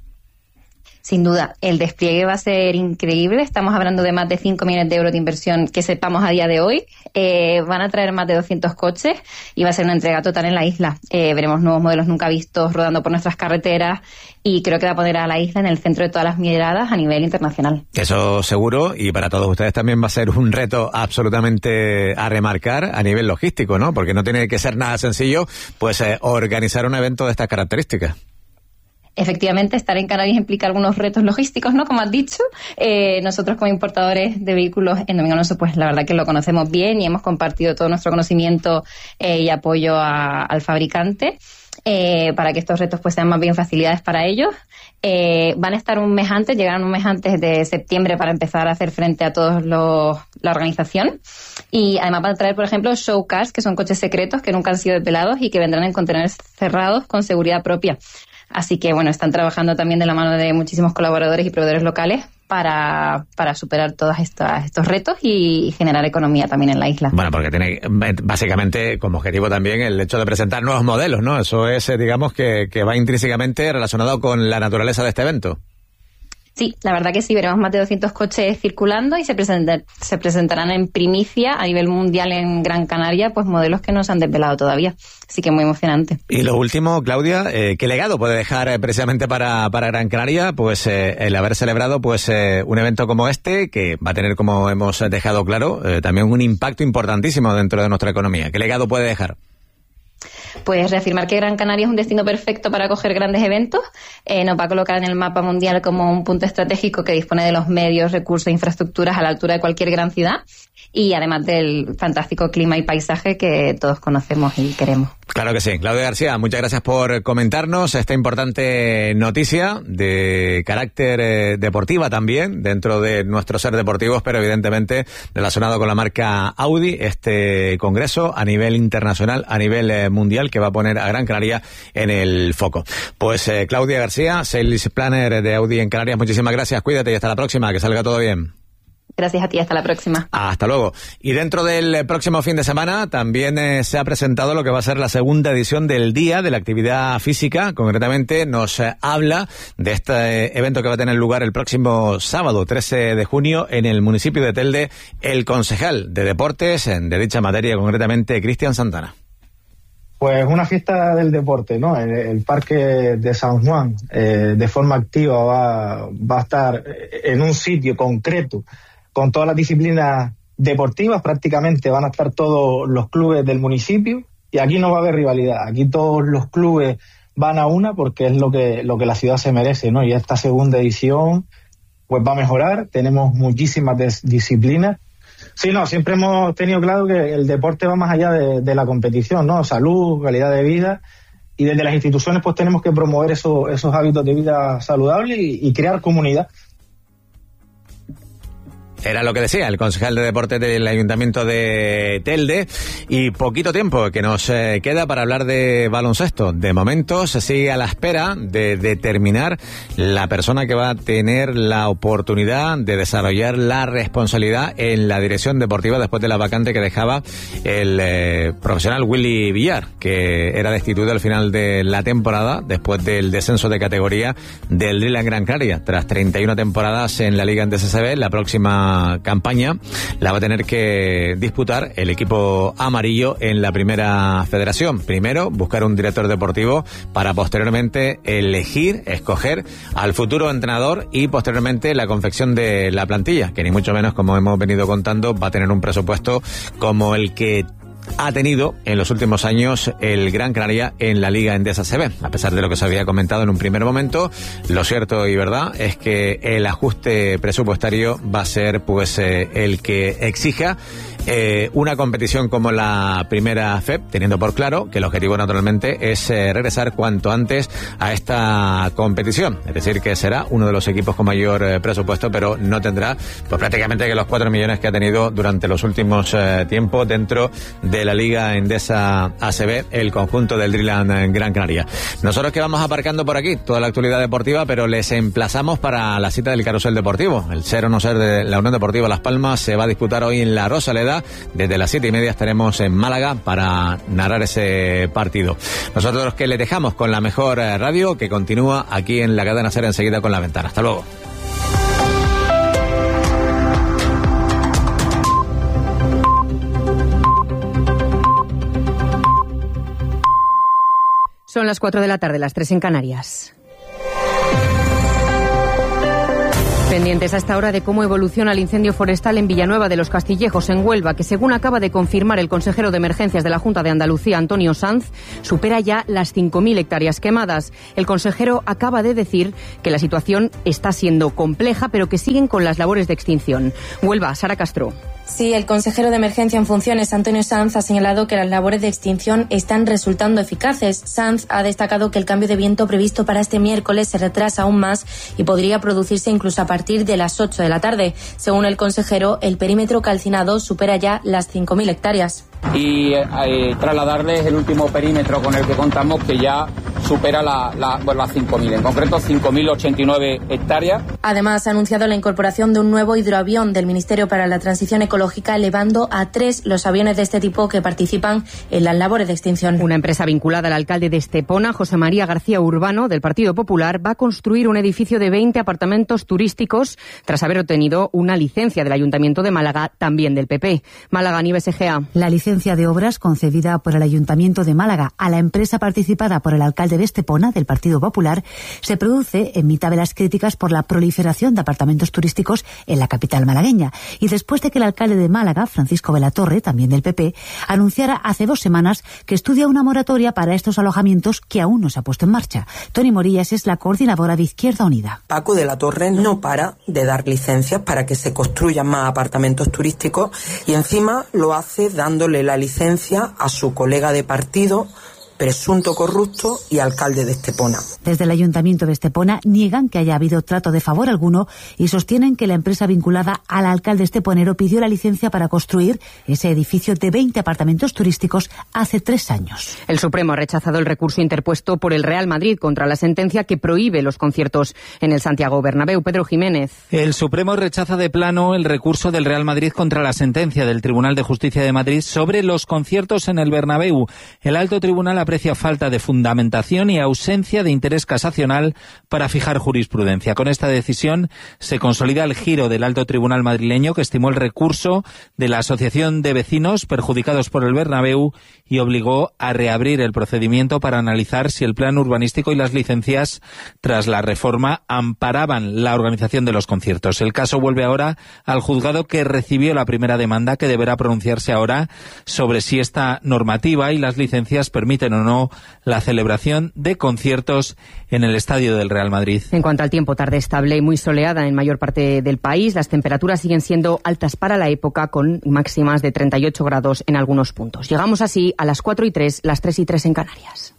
Sin duda, el despliegue va a ser increíble. Estamos hablando de más de cinco millones de euros de inversión que sepamos a día de hoy. Eh, van a traer más de doscientos coches y va a ser una entrega total en la isla. Eh, veremos nuevos modelos nunca vistos rodando por nuestras carreteras, y creo que va a poner a la isla en el centro de todas las miradas a nivel internacional. Eso seguro, y para todos ustedes también va a ser un reto absolutamente a remarcar a nivel logístico, ¿no? Porque no tiene que ser nada sencillo, pues eh, organizar un evento de estas características. Efectivamente, estar en Canarias implica algunos retos logísticos, ¿no? Como has dicho, eh, nosotros como importadores de vehículos en Domingo Alonso, pues la verdad que lo conocemos bien y hemos compartido todo nuestro conocimiento eh, y apoyo a, al fabricante, eh, para que estos retos pues sean más bien facilidades para ellos. Eh, van a estar un mes antes, llegarán un mes antes de septiembre para empezar a hacer frente a todos los, la organización. Y además van a traer, por ejemplo, show cars, que son coches secretos que nunca han sido desvelados y que vendrán en contenedores cerrados con seguridad propia. Así que, bueno, están trabajando también de la mano de muchísimos colaboradores y proveedores locales para, para superar todos estos, estos retos y generar economía también en la isla. Bueno, porque tiene básicamente como objetivo también el hecho de presentar nuevos modelos, ¿no? Eso es, digamos, que, que va intrínsecamente relacionado con la naturaleza de este evento. Sí, la verdad que sí, veremos más de doscientos coches circulando y se, presentar, se presentarán en primicia a nivel mundial en Gran Canaria, pues modelos que no se han desvelado todavía. Así que muy emocionante. Y lo último, Claudia, eh, ¿qué legado puede dejar eh, precisamente para, para Gran Canaria? Pues eh, el haber celebrado pues eh, un evento como este, que va a tener, como hemos dejado claro, eh, también un impacto importantísimo dentro de nuestra economía. ¿Qué legado puede dejar? Pues reafirmar que Gran Canaria es un destino perfecto para acoger grandes eventos, eh, nos va a colocar en el mapa mundial como un punto estratégico que dispone de los medios, recursos e infraestructuras a la altura de cualquier gran ciudad, y además del fantástico clima y paisaje que todos conocemos y queremos. Claro que sí. Claudia García, muchas gracias por comentarnos esta importante noticia de carácter eh, deportiva también, dentro de nuestros ser deportivos, pero evidentemente relacionado con la marca Audi, este congreso a nivel internacional, a nivel eh, mundial, que va a poner a Gran Canaria en el foco. Pues eh, Claudia García, Sales Planner de Audi en Canarias, muchísimas gracias, cuídate y hasta la próxima, que salga todo bien. Gracias a ti, hasta la próxima. Hasta luego. Y dentro del próximo fin de semana también eh, se ha presentado lo que va a ser la segunda edición del Día de la Actividad Física. Concretamente nos eh, habla de este eh, evento que va a tener lugar el próximo sábado, trece de junio, en el municipio de Telde, el concejal de deportes de dicha materia, concretamente Cristian Santana. Pues una fiesta del deporte, ¿no? El, el Parque de San Juan, eh, de forma activa, va, va a estar en un sitio concreto con todas las disciplinas deportivas. Prácticamente van a estar todos los clubes del municipio, y aquí no va a haber rivalidad. Aquí todos los clubes van a una, porque es lo que, lo que la ciudad se merece, ¿no? Y esta segunda edición pues va a mejorar. Tenemos muchísimas des- disciplinas. Sí, no, siempre hemos tenido claro que el deporte va más allá de, de la competición, ¿no? Salud, calidad de vida, y desde las instituciones pues tenemos que promover eso, esos hábitos de vida saludables y, y crear comunidad. Era lo que decía el concejal de deportes del Ayuntamiento de Telde. Y poquito tiempo que nos eh, queda para hablar de baloncesto. De momento se sigue a la espera de determinar la persona que va a tener la oportunidad de desarrollar la responsabilidad en la dirección deportiva después de la vacante que dejaba el eh, profesional Willy Villar, que era destituido al final de la temporada después del descenso de categoría del Dreamland Gran Canaria. Tras treinta y una temporadas en la Liga Endesa C B, la próxima campaña la va a tener que disputar el equipo amarillo en la primera federación. Primero, buscar un director deportivo para posteriormente elegir, escoger al futuro entrenador y posteriormente la confección de la plantilla, que ni mucho menos, como hemos venido contando, va a tener un presupuesto como el que ha tenido en los últimos años el Gran Canaria en la Liga Endesa A C B. A pesar de lo que se había comentado en un primer momento, lo cierto y verdad es que el ajuste presupuestario va a ser pues eh, el que exija Eh, una competición como la primera F E P, teniendo por claro que el objetivo naturalmente es eh, regresar cuanto antes a esta competición, es decir, que será uno de los equipos con mayor eh, presupuesto, pero no tendrá pues prácticamente que los cuatro millones que ha tenido durante los últimos eh, tiempos dentro de la Liga Endesa A C B, el conjunto del Dreamland Gran Canaria. Nosotros que vamos aparcando por aquí toda la actualidad deportiva, pero les emplazamos para la cita del Carrusel Deportivo. El ser o no ser de la Unión Deportiva Las Palmas se va a disputar hoy en la Rosaleda. Desde las siete y media estaremos en Málaga para narrar ese partido. Nosotros que les dejamos con la mejor radio, que continúa aquí en la cadena SER enseguida con La Ventana. Hasta luego. Son las cuatro de la tarde, las tres en Canarias. Pendientes a esta hora de cómo evoluciona el incendio forestal en Villanueva de los Castillejos, en Huelva, que según acaba de confirmar el consejero de Emergencias de la Junta de Andalucía, Antonio Sanz, supera ya las cinco mil hectáreas quemadas. El consejero acaba de decir que la situación está siendo compleja, pero que siguen con las labores de extinción. Huelva, Sara Castro. Sí, el consejero de Emergencia en funciones, Antonio Sanz, ha señalado que las labores de extinción están resultando eficaces. Sanz ha destacado que el cambio de viento previsto para este miércoles se retrasa aún más y podría producirse incluso a partir de las ocho de la tarde. Según el consejero, el perímetro calcinado supera ya las cinco mil hectáreas. Y eh, trasladarles el último perímetro con el que contamos, que ya supera la, la, bueno, las cinco mil, en concreto cinco mil ochenta y nueve hectáreas. Además, ha anunciado la incorporación de un nuevo hidroavión del Ministerio para la Transición Ecológica, elevando a tres los aviones de este tipo que participan en las labores de extinción. Una empresa vinculada al alcalde de Estepona, José María García Urbano, del Partido Popular, va a construir un edificio de veinte apartamentos turísticos tras haber obtenido una licencia del Ayuntamiento de Málaga, también del P P. Málaga, Nieves Egea. La licencia de obras concedida por el Ayuntamiento de Málaga a la empresa participada por el alcalde de Estepona, del Partido Popular, se produce en mitad de las críticas por la proliferación de apartamentos turísticos en la capital malagueña y después de que el alcalde de Málaga, Francisco Velatorre, también del P P, anunciara hace dos semanas que estudia una moratoria para estos alojamientos que aún no se ha puesto en marcha. Toni Morillas es la coordinadora de Izquierda Unida. Paco de la Torre no para de dar licencias para que se construyan más apartamentos turísticos y encima lo hace dándole la licencia a su colega de partido, presunto corrupto y alcalde de Estepona. Desde el Ayuntamiento de Estepona niegan que haya habido trato de favor alguno y sostienen que la empresa vinculada al alcalde esteponero pidió la licencia para construir ese edificio de veinte apartamentos turísticos hace tres años. El Supremo ha rechazado el recurso interpuesto por el Real Madrid contra la sentencia que prohíbe los conciertos en el Santiago Bernabéu. Pedro Jiménez. El Supremo rechaza de plano el recurso del Real Madrid contra la sentencia del Tribunal de Justicia de Madrid sobre los conciertos en el Bernabéu. El alto tribunal ha aprecia falta de fundamentación y ausencia de interés casacional para fijar jurisprudencia. Con esta decisión se consolida el giro del alto tribunal madrileño, que estimó el recurso de la Asociación de Vecinos perjudicados por el Bernabéu y obligó a reabrir el procedimiento para analizar si el plan urbanístico y las licencias tras la reforma amparaban la organización de los conciertos. El caso vuelve ahora al juzgado que recibió la primera demanda, que deberá pronunciarse ahora sobre si esta normativa y las licencias permiten o no la celebración de conciertos en el estadio del Real Madrid. En cuanto al tiempo, tarde estable y muy soleada en mayor parte del país. Las temperaturas siguen siendo altas para la época, con máximas de treinta y ocho grados en algunos puntos. Llegamos así a las cuatro y tres, las tres y tres en Canarias.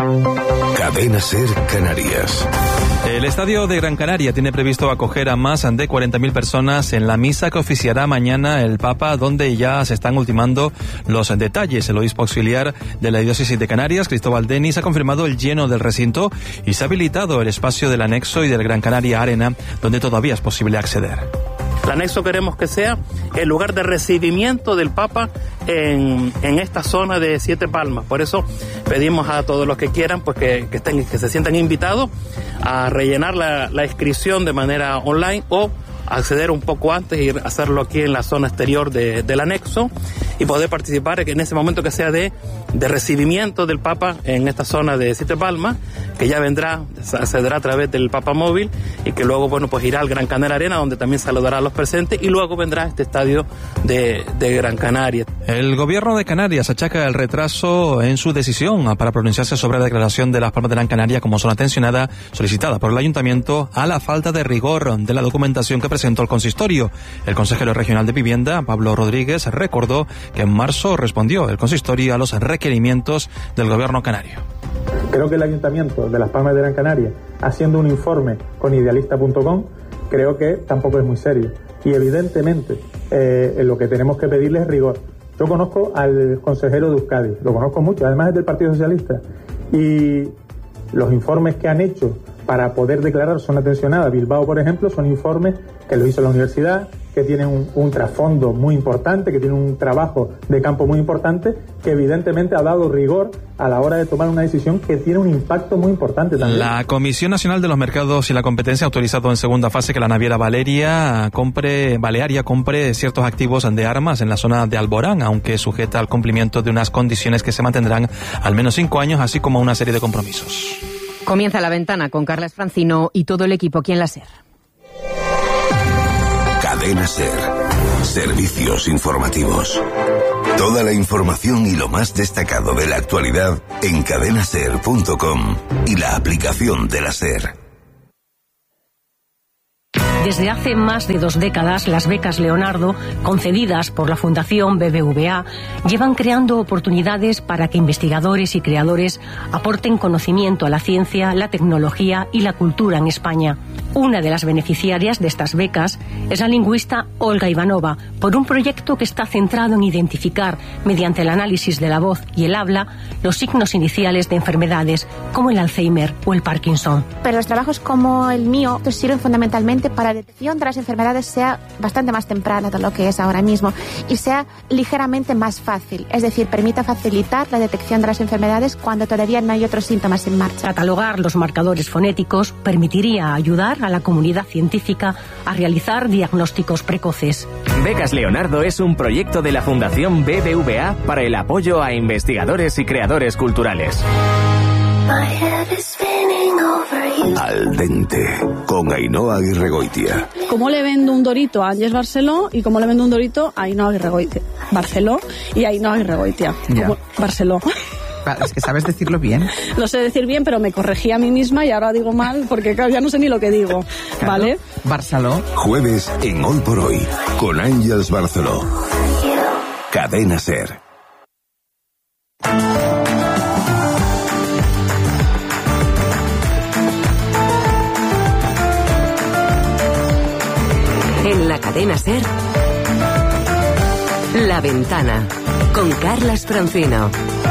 Cadena SER Canarias. El Estadio de Gran Canaria tiene previsto acoger a más de cuarenta mil personas en la misa que oficiará mañana el Papa, donde ya se están ultimando los detalles. El obispo auxiliar de la diócesis de Canarias, Cristóbal Denis, ha confirmado el lleno del recinto y se ha habilitado el espacio del anexo y del Gran Canaria Arena, donde todavía es posible acceder. El anexo queremos que sea el lugar de recibimiento del Papa en, en esta zona de Siete Palmas. Por eso pedimos a todos los que quieran pues que, que, estén, que se sientan invitados a rellenar la, la inscripción de manera online o acceder un poco antes y hacerlo aquí en la zona exterior de, del anexo y poder participar en ese momento que sea de, de recibimiento del Papa en esta zona de Siete Palmas, que ya vendrá, accederá a través del Papa móvil y que luego, bueno, pues irá al Gran Canaria Arena, donde también saludará a los presentes, y luego vendrá este estadio de, de Gran Canaria. El gobierno de Canarias achaca el retraso en su decisión para pronunciarse sobre la declaración de las Palmas de Gran Canaria como zona tensionada solicitada por el ayuntamiento a la falta de rigor de la documentación que presentó el consistorio. El consejero regional de Vivienda, Pablo Rodríguez, recordó que en marzo respondió el consistorio a los requerimientos del gobierno canario. Creo que el ayuntamiento de las Palmas de Gran Canaria, haciendo un informe con idealista punto com, creo que tampoco es muy serio. Y evidentemente eh, lo que tenemos que pedirle es rigor. Yo conozco al consejero de Euskadi, lo conozco mucho, además es del Partido Socialista, y los informes que han hecho para poder declarar zona tensionada Bilbao, por ejemplo, son informes que lo hizo la universidad, que tienen un, un trasfondo muy importante, que tienen un trabajo de campo muy importante, que evidentemente ha dado rigor a la hora de tomar una decisión que tiene un impacto muy importante también. La Comisión Nacional de los Mercados y la Competencia ha autorizado en segunda fase que la naviera Valeria compre, Balearia compre ciertos activos de armas en la zona de Alborán, aunque sujeta al cumplimiento de unas condiciones que se mantendrán al menos cinco años, así como una serie de compromisos. Comienza La Ventana con Carlas Francino y todo el equipo aquí en la SER. Cadena SER. Servicios informativos. Toda la información y lo más destacado de la actualidad en cadena ser punto com y la aplicación de la SER. Desde hace más de dos décadas, las becas Leonardo, concedidas por la Fundación B B V A, llevan creando oportunidades para que investigadores y creadores aporten conocimiento a la ciencia, la tecnología y la cultura en España. Una de las beneficiarias de estas becas es la lingüista Olga Ivanova, por un proyecto que está centrado en identificar, mediante el análisis de la voz y el habla, los signos iniciales de enfermedades como el Alzheimer o el Parkinson. Pero los trabajos como el mío sirven fundamentalmente para la detección de las enfermedades sea bastante más temprana de lo que es ahora mismo y sea ligeramente más fácil, es decir, permita facilitar la detección de las enfermedades cuando todavía no hay otros síntomas en marcha. Catalogar los marcadores fonéticos permitiría ayudar a la comunidad científica a realizar diagnósticos precoces. Becas Leonardo es un proyecto de la Fundación B B V A para el apoyo a investigadores y creadores culturales. Al dente, con Ainhoa Aguirregoitia. ¿Cómo le vendo un dorito a Ángeles Barceló y cómo le vendo un dorito a Ainhoa Aguirregoitia? Barceló y Ainhoa Aguirregoitia. Como Barceló. Es que sabes decirlo bien. Lo sé decir bien, pero me corregí a mí misma y ahora digo mal porque claro, ya no sé ni lo que digo. Claro. ¿Vale? Barceló. Jueves en Hoy por Hoy, con Ángeles Barceló. Cadena SER. En la cadena SER, La Ventana, con Carlas Francino.